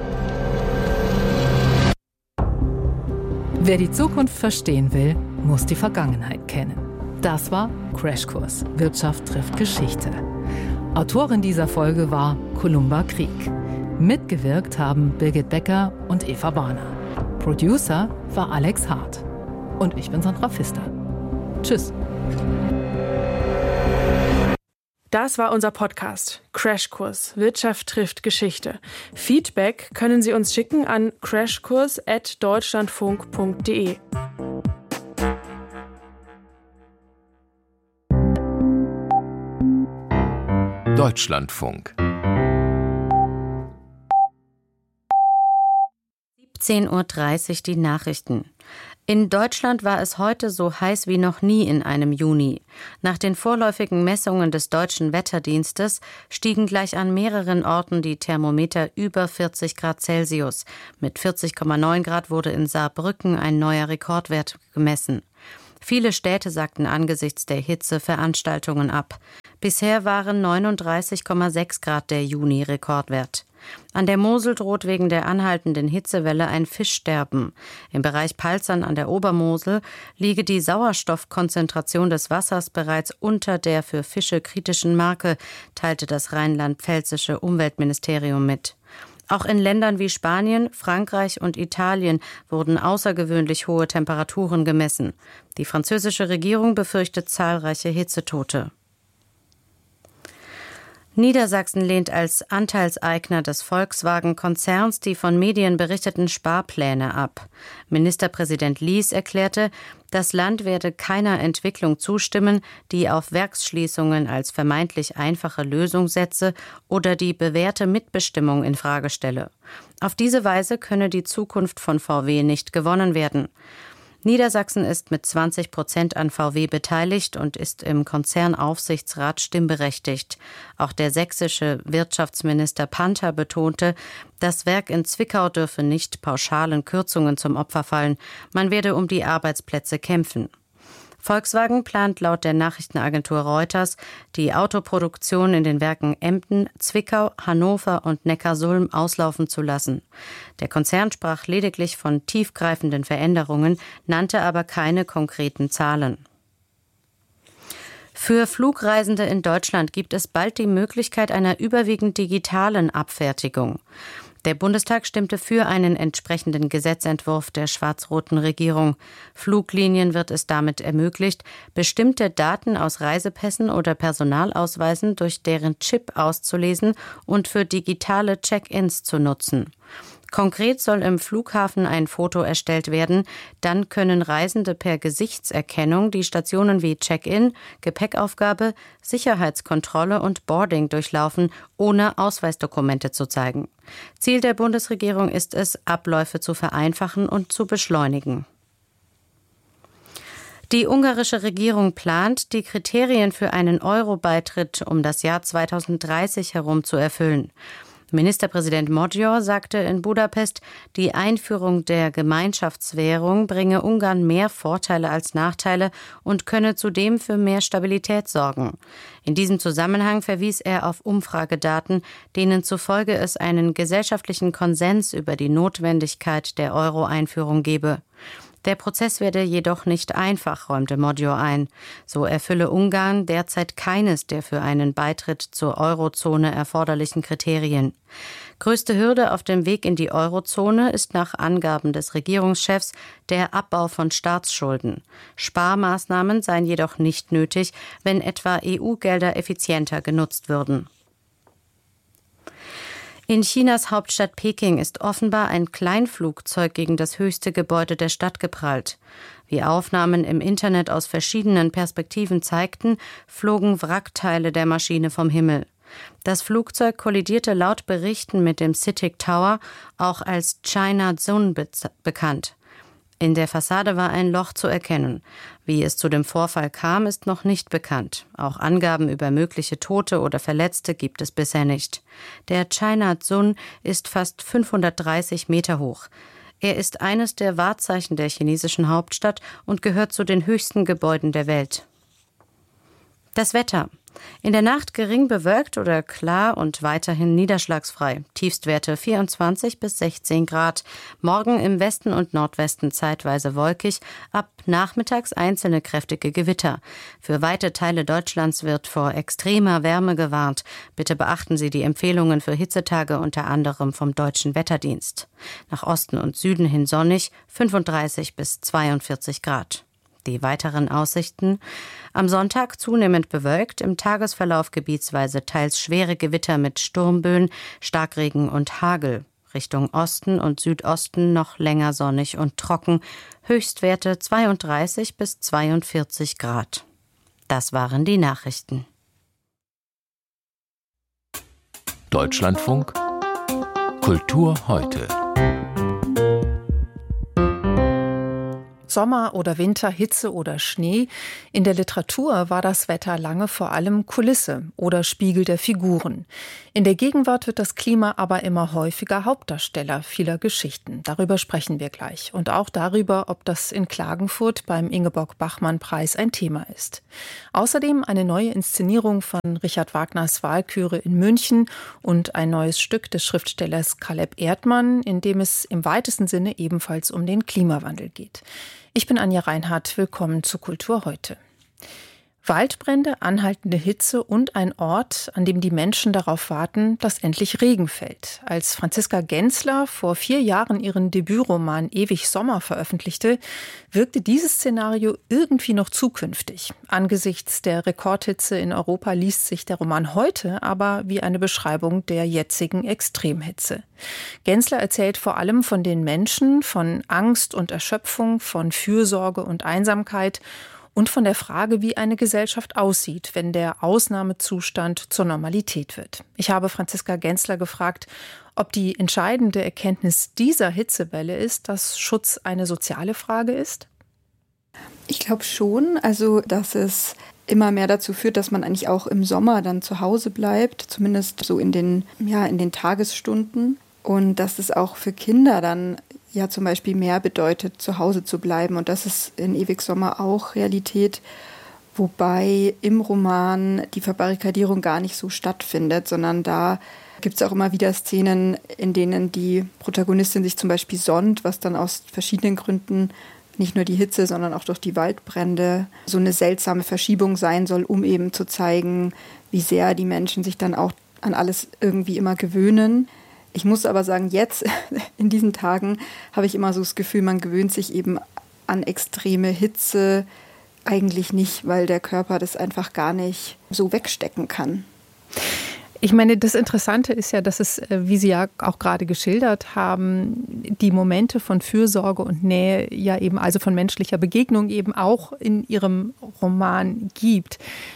Wer die Zukunft verstehen will, muss die Vergangenheit kennen. Das war Crashkurs. Wirtschaft trifft Geschichte. Autorin dieser Folge war Columba Krieg. Mitgewirkt haben Birgit Becker und Eva Bahner. Producer war Alex Hart. Und ich bin Sandra Pfister. Tschüss. Das war unser Podcast Crashkurs. Wirtschaft trifft Geschichte. Feedback können Sie uns schicken an crashkurs@deutschlandfunk.de. Deutschlandfunk 17:30 Uhr die Nachrichten. In Deutschland war es heute so heiß wie noch nie in einem Juni. Nach den vorläufigen Messungen des Deutschen Wetterdienstes stiegen gleich an mehreren Orten die Thermometer über 40 Grad Celsius. Mit 40,9 Grad wurde in Saarbrücken ein neuer Rekordwert gemessen. Viele Städte sagten angesichts der Hitze Veranstaltungen ab. Bisher waren 39,6 Grad der Juni-Rekordwert. An der Mosel droht wegen der anhaltenden Hitzewelle ein Fischsterben. Im Bereich Palzern an der Obermosel liege die Sauerstoffkonzentration des Wassers bereits unter der für Fische kritischen Marke, teilte das rheinland-pfälzische Umweltministerium mit. Auch in Ländern wie Spanien, Frankreich und Italien wurden außergewöhnlich hohe Temperaturen gemessen. Die französische Regierung befürchtet zahlreiche Hitzetote. Niedersachsen lehnt als Anteilseigner des Volkswagen-Konzerns die von Medien berichteten Sparpläne ab. Ministerpräsident Lies erklärte, das Land werde keiner Entwicklung zustimmen, die auf Werksschließungen als vermeintlich einfache Lösung setze oder die bewährte Mitbestimmung in Frage stelle. Auf diese Weise könne die Zukunft von VW nicht gewonnen werden. Niedersachsen ist mit 20% an VW beteiligt und ist im Konzernaufsichtsrat stimmberechtigt. Auch der sächsische Wirtschaftsminister Panther betonte, das Werk in Zwickau dürfe nicht pauschalen Kürzungen zum Opfer fallen. Man werde um die Arbeitsplätze kämpfen. Volkswagen plant laut der Nachrichtenagentur Reuters, die Autoproduktion in den Werken Emden, Zwickau, Hannover und Neckarsulm auslaufen zu lassen. Der Konzern sprach lediglich von tiefgreifenden Veränderungen, nannte aber keine konkreten Zahlen. Für Flugreisende in Deutschland gibt es bald die Möglichkeit einer überwiegend digitalen Abfertigung. Der Bundestag stimmte für einen entsprechenden Gesetzentwurf der schwarz-roten Regierung. Fluglinien wird es damit ermöglicht, bestimmte Daten aus Reisepässen oder Personalausweisen durch deren Chip auszulesen und für digitale Check-ins zu nutzen. Konkret soll im Flughafen ein Foto erstellt werden, dann können Reisende per Gesichtserkennung die Stationen wie Check-in, Gepäckaufgabe, Sicherheitskontrolle und Boarding durchlaufen, ohne Ausweisdokumente zu zeigen. Ziel der Bundesregierung ist es, Abläufe zu vereinfachen und zu beschleunigen. Die ungarische Regierung plant, die Kriterien für einen Euro-Beitritt um das Jahr 2030 herum zu erfüllen. Ministerpräsident Magyar sagte in Budapest, die Einführung der Gemeinschaftswährung bringe Ungarn mehr Vorteile als Nachteile und könne zudem für mehr Stabilität sorgen. In diesem Zusammenhang verwies er auf Umfragedaten, denen zufolge es einen gesellschaftlichen Konsens über die Notwendigkeit der Euro-Einführung gebe. Der Prozess werde jedoch nicht einfach, räumte Magyar ein. So erfülle Ungarn derzeit keines der für einen Beitritt zur Eurozone erforderlichen Kriterien. Größte Hürde auf dem Weg in die Eurozone ist nach Angaben des Regierungschefs der Abbau von Staatsschulden. Sparmaßnahmen seien jedoch nicht nötig, wenn etwa EU-Gelder effizienter genutzt würden. In Chinas Hauptstadt Peking ist offenbar ein Kleinflugzeug gegen das höchste Gebäude der Stadt geprallt. Wie Aufnahmen im Internet aus verschiedenen Perspektiven zeigten, flogen Wrackteile der Maschine vom Himmel. Das Flugzeug kollidierte laut Berichten mit dem CITIC Tower, auch als China Zone bekannt. In der Fassade war ein Loch zu erkennen. Wie es zu dem Vorfall kam, ist noch nicht bekannt. Auch Angaben über mögliche Tote oder Verletzte gibt es bisher nicht. Der China Zone ist fast 530 Meter hoch. Er ist eines der Wahrzeichen der chinesischen Hauptstadt und gehört zu den höchsten Gebäuden der Welt. Das Wetter. In der Nacht gering bewölkt oder klar und weiterhin niederschlagsfrei. Tiefstwerte 24 bis 16 Grad. Morgen im Westen und Nordwesten zeitweise wolkig. Ab nachmittags einzelne kräftige Gewitter. Für weite Teile Deutschlands wird vor extremer Wärme gewarnt. Bitte beachten Sie die Empfehlungen für Hitzetage unter anderem vom Deutschen Wetterdienst. Nach Osten und Süden hin sonnig 35 bis 42 Grad. Die weiteren Aussichten. Am Sonntag zunehmend bewölkt, im Tagesverlauf gebietsweise teils schwere Gewitter mit Sturmböen, Starkregen und Hagel. Richtung Osten und Südosten noch länger sonnig und trocken. Höchstwerte 32 bis 42 Grad. Das waren die Nachrichten. Deutschlandfunk Kultur heute. Sommer oder Winter, Hitze oder Schnee. In der Literatur war das Wetter lange vor allem Kulisse oder Spiegel der Figuren. In der Gegenwart wird das Klima aber immer häufiger Hauptdarsteller vieler Geschichten. Darüber sprechen wir gleich. Und auch darüber, ob das in Klagenfurt beim Ingeborg-Bachmann-Preis ein Thema ist. Außerdem eine neue Inszenierung von Richard Wagners Walküre in München und ein neues Stück des Schriftstellers Caleb Erdmann, in dem es im weitesten Sinne ebenfalls um den Klimawandel geht. Ich bin Anja Reinhardt, willkommen zu Kultur heute. Waldbrände, anhaltende Hitze und ein Ort, an dem die Menschen darauf warten, dass endlich Regen fällt. Als Franziska Gensler vor 4 Jahren ihren Debütroman Ewig Sommer veröffentlichte, wirkte dieses Szenario irgendwie noch zukünftig. Angesichts der Rekordhitze in Europa liest sich der Roman heute aber wie eine Beschreibung der jetzigen Extremhitze. Gensler erzählt vor allem von den Menschen, von Angst und Erschöpfung, von Fürsorge und Einsamkeit und von der Frage, wie eine Gesellschaft aussieht, wenn der Ausnahmezustand zur Normalität wird. Ich habe Franziska Gensler gefragt, ob die entscheidende Erkenntnis dieser Hitzewelle ist, dass Schutz eine soziale Frage ist. Ich glaube schon, also dass es immer mehr dazu führt, dass man eigentlich auch im Sommer dann zu Hause bleibt, zumindest so in den Tagesstunden. Und dass es auch für Kinder dann ja zum Beispiel mehr bedeutet, zu Hause zu bleiben. Und das ist in Ewig Sommer auch Realität, wobei im Roman die Verbarrikadierung gar nicht so stattfindet, sondern da gibt es auch immer wieder Szenen, in denen die Protagonistin sich zum Beispiel sonnt, was dann aus verschiedenen Gründen, nicht nur die Hitze, sondern auch durch die Waldbrände, so eine seltsame Verschiebung sein soll, um eben zu zeigen, wie sehr die Menschen sich dann auch an alles irgendwie immer gewöhnen. Ich muss aber sagen, jetzt in diesen Tagen habe ich immer so das Gefühl, man gewöhnt sich eben an extreme Hitze eigentlich nicht, weil der Körper das einfach gar nicht so wegstecken kann. Ich meine, das Interessante ist ja, dass es, wie Sie ja auch gerade geschildert haben, die Momente von Fürsorge und Nähe ja eben, also von menschlicher Begegnung eben auch in Ihrem Roman gibt.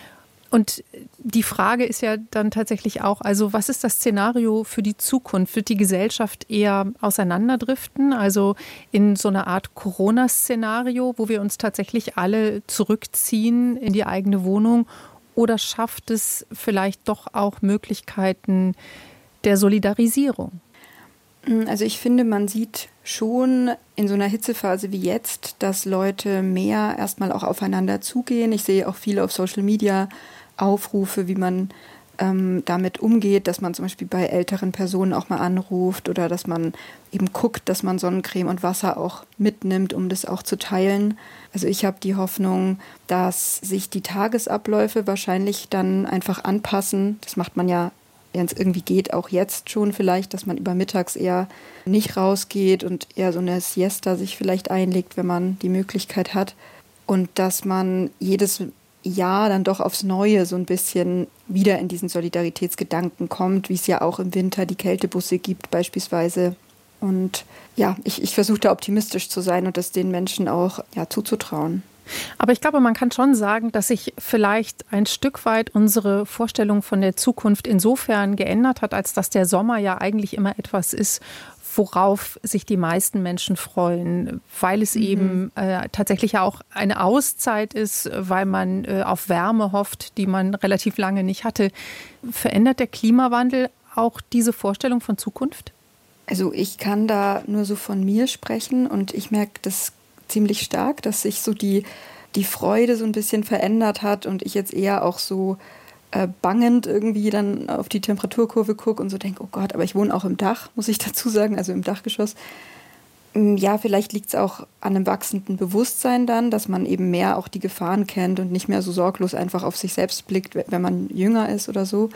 Und die Frage ist ja dann tatsächlich auch, also was ist das Szenario für die Zukunft? Wird die Gesellschaft eher auseinanderdriften, also in so einer Art Corona-Szenario, wo wir uns tatsächlich alle zurückziehen in die eigene Wohnung? Oder schafft es vielleicht doch auch Möglichkeiten der Solidarisierung? Also ich finde, man sieht schon in so einer Hitzephase wie jetzt, dass Leute mehr erstmal auch aufeinander zugehen. Ich sehe auch viele auf Social Media Aufrufe, wie man damit umgeht, dass man zum Beispiel bei älteren Personen auch mal anruft oder dass man eben guckt, dass man Sonnencreme und Wasser auch mitnimmt, um das auch zu teilen. Also ich habe die Hoffnung, dass sich die Tagesabläufe wahrscheinlich dann einfach anpassen. Das macht man ja, wenn es irgendwie geht, auch jetzt schon vielleicht, dass man übermittags eher nicht rausgeht und eher so eine Siesta sich vielleicht einlegt, wenn man die Möglichkeit hat. Und dass man jedes Jahr dann doch aufs Neue so ein bisschen wieder in diesen Solidaritätsgedanken kommt, wie es ja auch im Winter die Kältebusse gibt beispielsweise. Und ja, ich versuche da optimistisch zu sein und das den Menschen auch zuzutrauen. Aber ich glaube, man kann schon sagen, dass sich vielleicht ein Stück weit unsere Vorstellung von der Zukunft insofern geändert hat, als dass der Sommer ja eigentlich immer etwas ist, worauf sich die meisten Menschen freuen, weil es eben tatsächlich ja auch eine Auszeit ist, weil man auf Wärme hofft, die man relativ lange nicht hatte. Verändert der Klimawandel auch diese Vorstellung von Zukunft? Also ich kann da nur so von mir sprechen und ich merke das ziemlich stark, dass sich so die Freude so ein bisschen verändert hat und ich jetzt eher auch so bangend irgendwie dann auf die Temperaturkurve gucke und so denke, oh Gott, aber ich wohne auch im Dach, muss ich dazu sagen, also im Dachgeschoss. Ja, vielleicht liegt es auch an einem wachsenden Bewusstsein dann, dass man eben mehr auch die Gefahren kennt und nicht mehr so sorglos einfach auf sich selbst blickt, wenn man jünger ist oder so.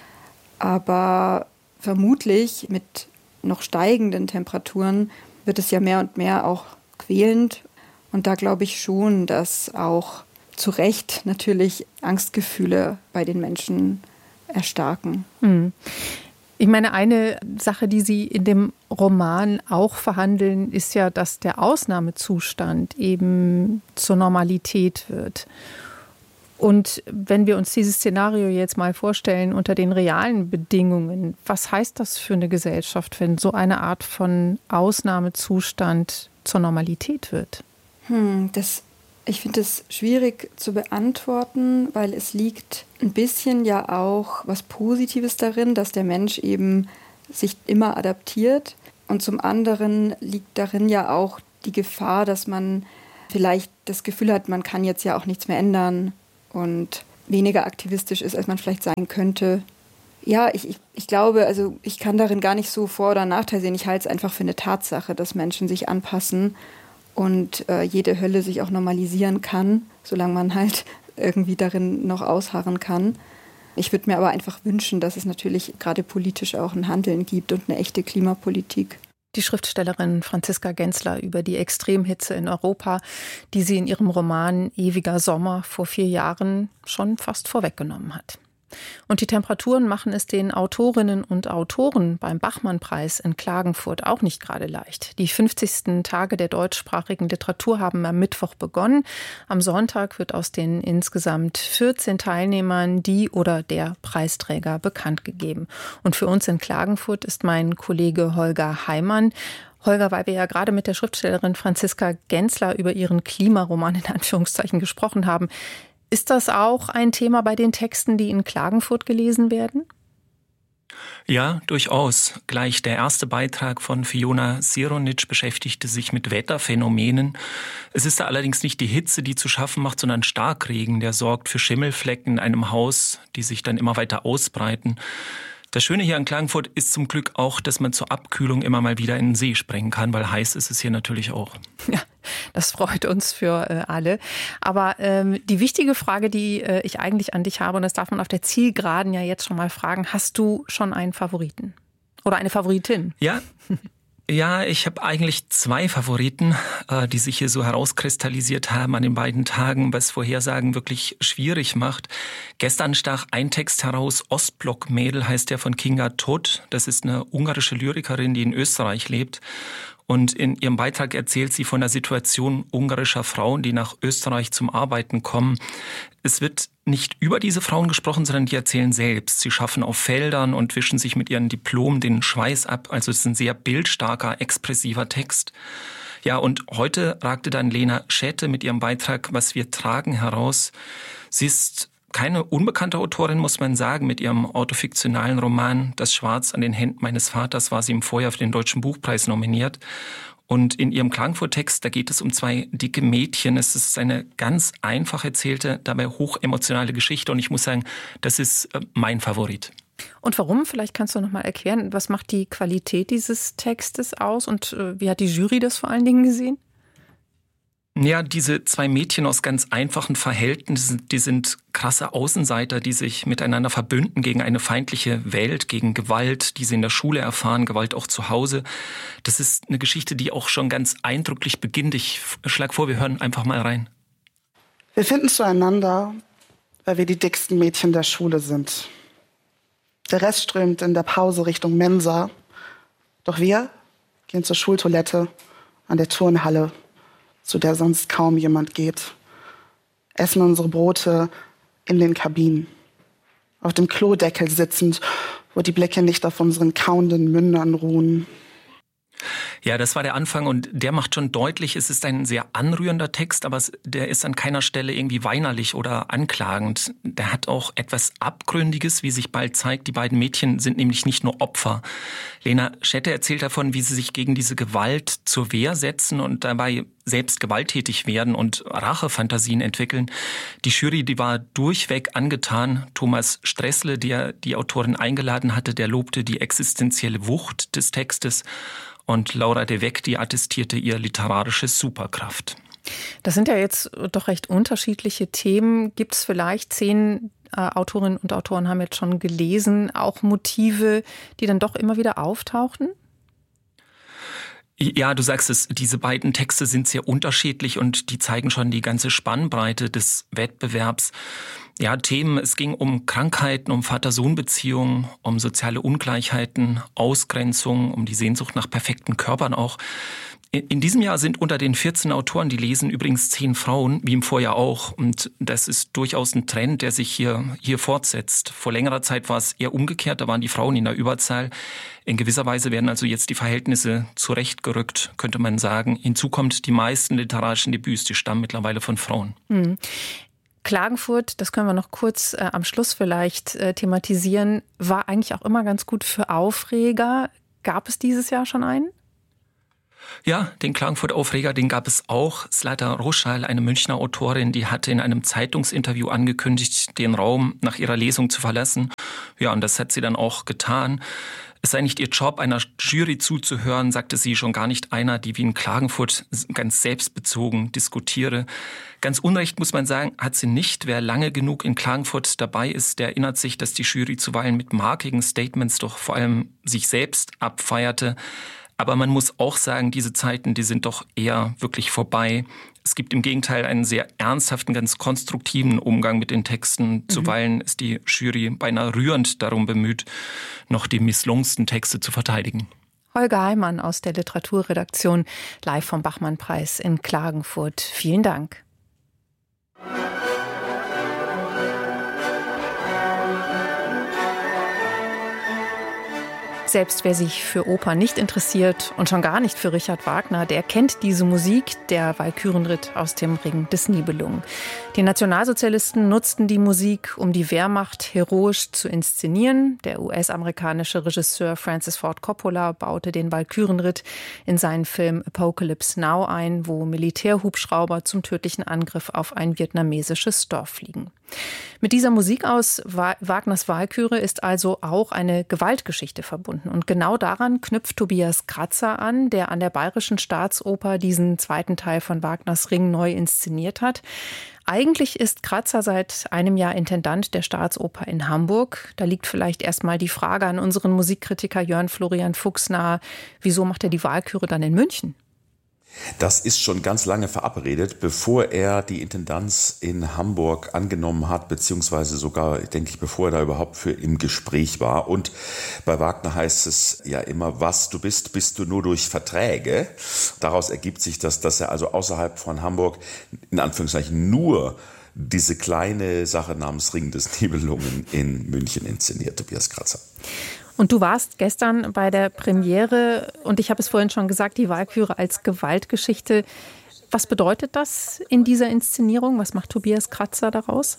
Aber vermutlich mit noch steigenden Temperaturen wird es ja mehr und mehr auch quälend. Und da glaube ich schon, dass auch zu Recht natürlich Angstgefühle bei den Menschen erstarken. Ich meine, eine Sache, die Sie in dem Roman auch verhandeln, ist ja, dass der Ausnahmezustand eben zur Normalität wird. Und wenn wir uns dieses Szenario jetzt mal vorstellen unter den realen Bedingungen, was heißt das für eine Gesellschaft, wenn so eine Art von Ausnahmezustand zur Normalität wird? Ich finde es schwierig zu beantworten, weil es liegt ein bisschen ja auch was Positives darin, dass der Mensch eben sich immer adaptiert. Und zum anderen liegt darin ja auch die Gefahr, dass man vielleicht das Gefühl hat, man kann jetzt ja auch nichts mehr ändern und weniger aktivistisch ist, als man vielleicht sein könnte. Ja, ich glaube, also ich kann darin gar nicht so Vor- oder Nachteil sehen. Ich halte es einfach für eine Tatsache, dass Menschen sich anpassen und jede Hölle sich auch normalisieren kann, solange man halt irgendwie darin noch ausharren kann. Ich würde mir aber einfach wünschen, dass es natürlich gerade politisch auch ein Handeln gibt und eine echte Klimapolitik. Die Schriftstellerin Franziska Gensler über die Extremhitze in Europa, die sie in ihrem Roman Ewiger Sommer vor 4 Jahren schon fast vorweggenommen hat. Und die Temperaturen machen es den Autorinnen und Autoren beim Bachmann-Preis in Klagenfurt auch nicht gerade leicht. Die 50. Tage der deutschsprachigen Literatur haben am Mittwoch begonnen. Am Sonntag wird aus den insgesamt 14 Teilnehmern die oder der Preisträger bekannt gegeben. Und für uns in Klagenfurt ist mein Kollege Holger Heimann. Holger, weil wir ja gerade mit der Schriftstellerin Franziska Gensler über ihren Klimaroman in Anführungszeichen gesprochen haben, ist das auch ein Thema bei den Texten, die in Klagenfurt gelesen werden? Ja, durchaus. Gleich der erste Beitrag von Fiona Sironic beschäftigte sich mit Wetterphänomenen. Es ist da allerdings nicht die Hitze, die zu schaffen macht, sondern Starkregen, der sorgt für Schimmelflecken in einem Haus, die sich dann immer weiter ausbreiten. Das Schöne hier in Klagenfurt ist zum Glück auch, dass man zur Abkühlung immer mal wieder in den See springen kann, weil heiß ist es hier natürlich auch. Ja, das freut uns für alle. Aber die wichtige Frage, die ich eigentlich an dich habe, und das darf man auf der Zielgeraden ja jetzt schon mal fragen, hast du schon einen Favoriten oder eine Favoritin? Ja, ich habe eigentlich 2 Favoriten, die sich hier so herauskristallisiert haben an den beiden Tagen, was Vorhersagen wirklich schwierig macht. Gestern stach ein Text heraus, Ostblock-Mädel heißt der, von Kinga Todt. Das ist eine ungarische Lyrikerin, die in Österreich lebt. Und in ihrem Beitrag erzählt sie von der Situation ungarischer Frauen, die nach Österreich zum Arbeiten kommen. Es wird nicht über diese Frauen gesprochen, sondern die erzählen selbst. Sie schaffen auf Feldern und wischen sich mit ihren Diplomen den Schweiß ab. Also es ist ein sehr bildstarker, expressiver Text. Ja, und heute ragte dann Lena Schäte mit ihrem Beitrag Was wir tragen heraus. Sie ist keine unbekannte Autorin, muss man sagen. Mit ihrem autofiktionalen Roman Das Schwarz an den Händen meines Vaters war sie im Vorjahr für den Deutschen Buchpreis nominiert. Und in ihrem Klagenfurt-Text, da geht es um 2 dicke Mädchen. Es ist eine ganz einfach erzählte, dabei hochemotionale Geschichte. Und ich muss sagen, das ist mein Favorit. Und warum? Vielleicht kannst du noch mal erklären, was macht die Qualität dieses Textes aus und wie hat die Jury das vor allen Dingen gesehen? Ja, diese 2 Mädchen aus ganz einfachen Verhältnissen, die sind krasse Außenseiter, die sich miteinander verbünden gegen eine feindliche Welt, gegen Gewalt, die sie in der Schule erfahren, Gewalt auch zu Hause. Das ist eine Geschichte, die auch schon ganz eindrücklich beginnt. Ich schlage vor, wir hören einfach mal rein. Wir finden zueinander, weil wir die dicksten Mädchen der Schule sind. Der Rest strömt in der Pause Richtung Mensa. Doch wir gehen zur Schultoilette an der Turnhalle, zu der sonst kaum jemand geht, essen unsere Brote in den Kabinen, auf dem Klodeckel sitzend, wo die Blicke nicht auf unseren kauenden Mündern ruhen. Ja, das war der Anfang und der macht schon deutlich, es ist ein sehr anrührender Text, aber der ist an keiner Stelle irgendwie weinerlich oder anklagend. Der hat auch etwas Abgründiges, wie sich bald zeigt. Die beiden Mädchen sind nämlich nicht nur Opfer. Lena Schäte erzählt davon, wie sie sich gegen diese Gewalt zur Wehr setzen und dabei selbst gewalttätig werden und Rachefantasien entwickeln. Die Jury, die war durchweg angetan. Thomas Stressle, der die Autorin eingeladen hatte, der lobte die existenzielle Wucht des Textes. Und Laura de Weck, die attestierte ihr literarische Superkraft. Das sind ja jetzt doch recht unterschiedliche Themen. Gibt es vielleicht 10 Autorinnen und Autoren haben jetzt schon gelesen, auch Motive, die dann doch immer wieder auftauchen? Ja, du sagst es, diese beiden Texte sind sehr unterschiedlich und die zeigen schon die ganze Spannbreite des Wettbewerbs. Ja, Themen, es ging um Krankheiten, um Vater-Sohn-Beziehungen, um soziale Ungleichheiten, Ausgrenzung, um die Sehnsucht nach perfekten Körpern auch. In diesem Jahr sind unter den 14 Autoren, die lesen, übrigens 10 Frauen, wie im Vorjahr auch. Und das ist durchaus ein Trend, der sich hier fortsetzt. Vor längerer Zeit war es eher umgekehrt, da waren die Frauen in der Überzahl. In gewisser Weise werden also jetzt die Verhältnisse zurechtgerückt, könnte man sagen. Hinzu kommt, die meisten literarischen Debüts, die stammen mittlerweile von Frauen. Klagenfurt, das können wir noch kurz am Schluss vielleicht thematisieren, war eigentlich auch immer ganz gut für Aufreger. Gab es dieses Jahr schon einen? Ja, den Klagenfurt-Aufreger, den gab es auch. Zlata Roschal, eine Münchner Autorin, die hatte in einem Zeitungsinterview angekündigt, den Raum nach ihrer Lesung zu verlassen. Ja, und das hat sie dann auch getan. Es sei nicht ihr Job, einer Jury zuzuhören, sagte sie, schon gar nicht einer, die wie in Klagenfurt ganz selbstbezogen diskutiere. Ganz unrecht, muss man sagen, hat sie nicht. Wer lange genug in Klagenfurt dabei ist, der erinnert sich, dass die Jury zuweilen mit markigen Statements doch vor allem sich selbst abfeierte. Aber man muss auch sagen, diese Zeiten, die sind doch eher wirklich vorbei. Es gibt im Gegenteil einen sehr ernsthaften, ganz konstruktiven Umgang mit den Texten. Zuweilen ist die Jury beinahe rührend darum bemüht, noch die misslungensten Texte zu verteidigen. Holger Heimann aus der Literaturredaktion, live vom Bachmann-Preis in Klagenfurt. Vielen Dank. Selbst wer sich für Oper nicht interessiert und schon gar nicht für Richard Wagner, der kennt diese Musik, der Walkürenritt aus dem Ring des Nibelungen. Die Nationalsozialisten nutzten die Musik, um die Wehrmacht heroisch zu inszenieren. Der US-amerikanische Regisseur Francis Ford Coppola baute den Walkürenritt in seinen Film Apocalypse Now ein, wo Militärhubschrauber zum tödlichen Angriff auf ein vietnamesisches Dorf fliegen. Mit dieser Musik aus Wagners Walküre ist also auch eine Gewaltgeschichte verbunden. Und genau daran knüpft Tobias Kratzer an, der an der Bayerischen Staatsoper diesen zweiten Teil von Wagners Ring neu inszeniert hat. Eigentlich ist Kratzer seit einem Jahr Intendant der Staatsoper in Hamburg. Da liegt vielleicht erstmal die Frage an unseren Musikkritiker Jörn Florian Fuchs nahe. Wieso macht er die Walküre dann in München? Das ist schon ganz lange verabredet, bevor er die Intendanz in Hamburg angenommen hat, beziehungsweise sogar, denke ich, bevor er da überhaupt für im Gespräch war. Und bei Wagner heißt es ja immer, was du bist, bist du nur durch Verträge. Daraus ergibt sich das, dass er also außerhalb von Hamburg in Anführungszeichen nur diese kleine Sache namens Ring des Nibelungen in München inszeniert, Tobias Kratzer. Und du warst gestern bei der Premiere und ich habe es vorhin schon gesagt, die Walküre als Gewaltgeschichte. Was bedeutet das in dieser Inszenierung? Was macht Tobias Kratzer daraus?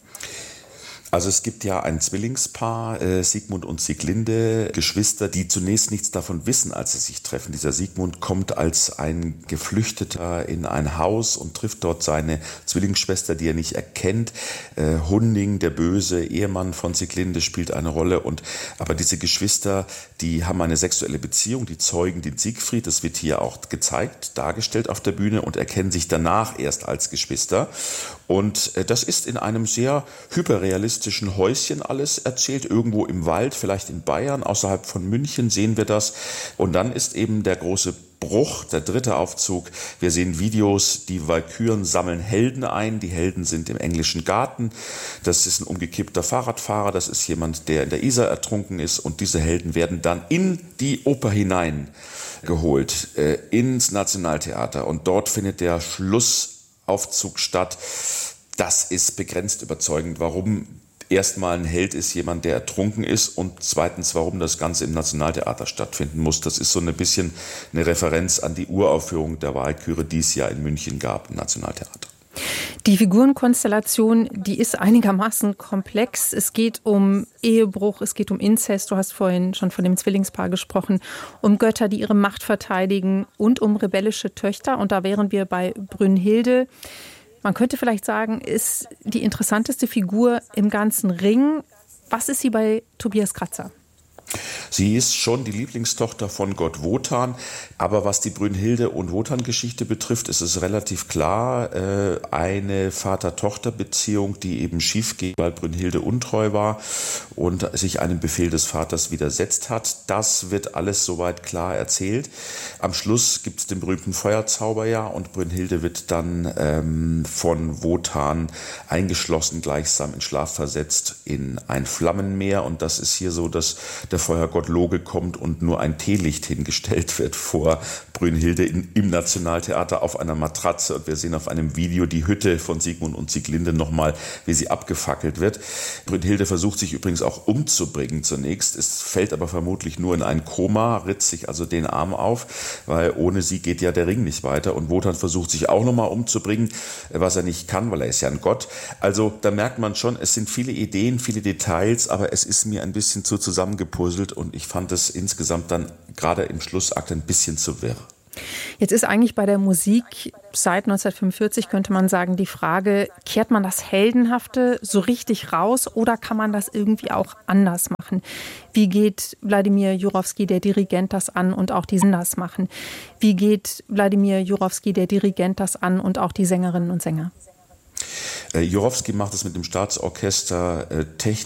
Also es gibt ja ein Zwillingspaar, Sigmund und Sieglinde, Geschwister, die zunächst nichts davon wissen, als sie sich treffen. Dieser Sigmund kommt als ein Geflüchteter in ein Haus und trifft dort seine Zwillingsschwester, die er nicht erkennt. Hunding, der böse Ehemann von Sieglinde, spielt eine Rolle. Aber diese Geschwister, die haben eine sexuelle Beziehung, die zeugen den Siegfried. Das wird hier auch gezeigt, dargestellt auf der Bühne und erkennen sich danach erst als Geschwister. Und das ist in einem sehr hyperrealistischen Häuschen alles erzählt, irgendwo im Wald, vielleicht in Bayern, außerhalb von München sehen wir das. Und dann ist eben der große Bruch, der dritte Aufzug. Wir sehen Videos, die Walküren sammeln Helden ein. Die Helden sind im englischen Garten. Das ist ein umgekippter Fahrradfahrer, das ist jemand, der in der Isar ertrunken ist. Und diese Helden werden dann in die Oper hineingeholt, ins Nationaltheater. Und dort findet der Schlussaufzug statt. Das ist begrenzt überzeugend. Warum erstmal ein Held ist jemand, der ertrunken ist und zweitens, warum das Ganze im Nationaltheater stattfinden muss. Das ist so ein bisschen eine Referenz an die Uraufführung der Walküre, die es ja in München gab im Nationaltheater. Die Figurenkonstellation, die ist einigermaßen komplex. Es geht um Ehebruch, es geht um Inzest, du hast vorhin schon von dem Zwillingspaar gesprochen, um Götter, die ihre Macht verteidigen und um rebellische Töchter. Und da wären wir bei Brünnhilde. Man könnte vielleicht sagen, ist die interessanteste Figur im ganzen Ring. Was ist sie bei Tobias Kratzer? Sie ist schon die Lieblingstochter von Gott Wotan, aber was die Brünnhilde- und Wotan-Geschichte betrifft, ist es relativ klar, eine Vater-Tochter-Beziehung, die eben schief ging, weil Brünnhilde untreu war und sich einem Befehl des Vaters widersetzt hat. Das wird alles soweit klar erzählt. Am Schluss gibt es den berühmten Feuerzauber ja und Brünnhilde wird dann von Wotan eingeschlossen, gleichsam in Schlaf versetzt in ein Flammenmeer und das ist hier so, dass der Feuergott Loge kommt und nur ein Teelicht hingestellt wird vor Brünnhilde im Nationaltheater auf einer Matratze und wir sehen auf einem Video die Hütte von Sigmund und Sieglinde nochmal, wie sie abgefackelt wird. Brünnhilde versucht sich übrigens auch umzubringen zunächst, es fällt aber vermutlich nur in ein Koma, ritzt sich also den Arm auf, weil ohne sie geht ja der Ring nicht weiter und Wotan versucht sich auch nochmal umzubringen, was er nicht kann, weil er ist ja ein Gott. Also da merkt man schon, es sind viele Ideen, viele Details, aber es ist mir ein bisschen zu zusammengepuzzelt und ich fand es insgesamt dann gerade im Schlussakt ein bisschen zu wirr. Jetzt ist eigentlich bei der Musik seit 1945, könnte man sagen, die Frage, kehrt man das Heldenhafte so richtig raus oder kann man das irgendwie auch anders machen? Wie geht Wladimir Jurowski, der Dirigent, das an und auch die Sänger das machen? Wie geht Wladimir Jurowski, der Dirigent, das an und auch die Sängerinnen und Sänger? Jurowski macht es mit dem Staatsorchester technisch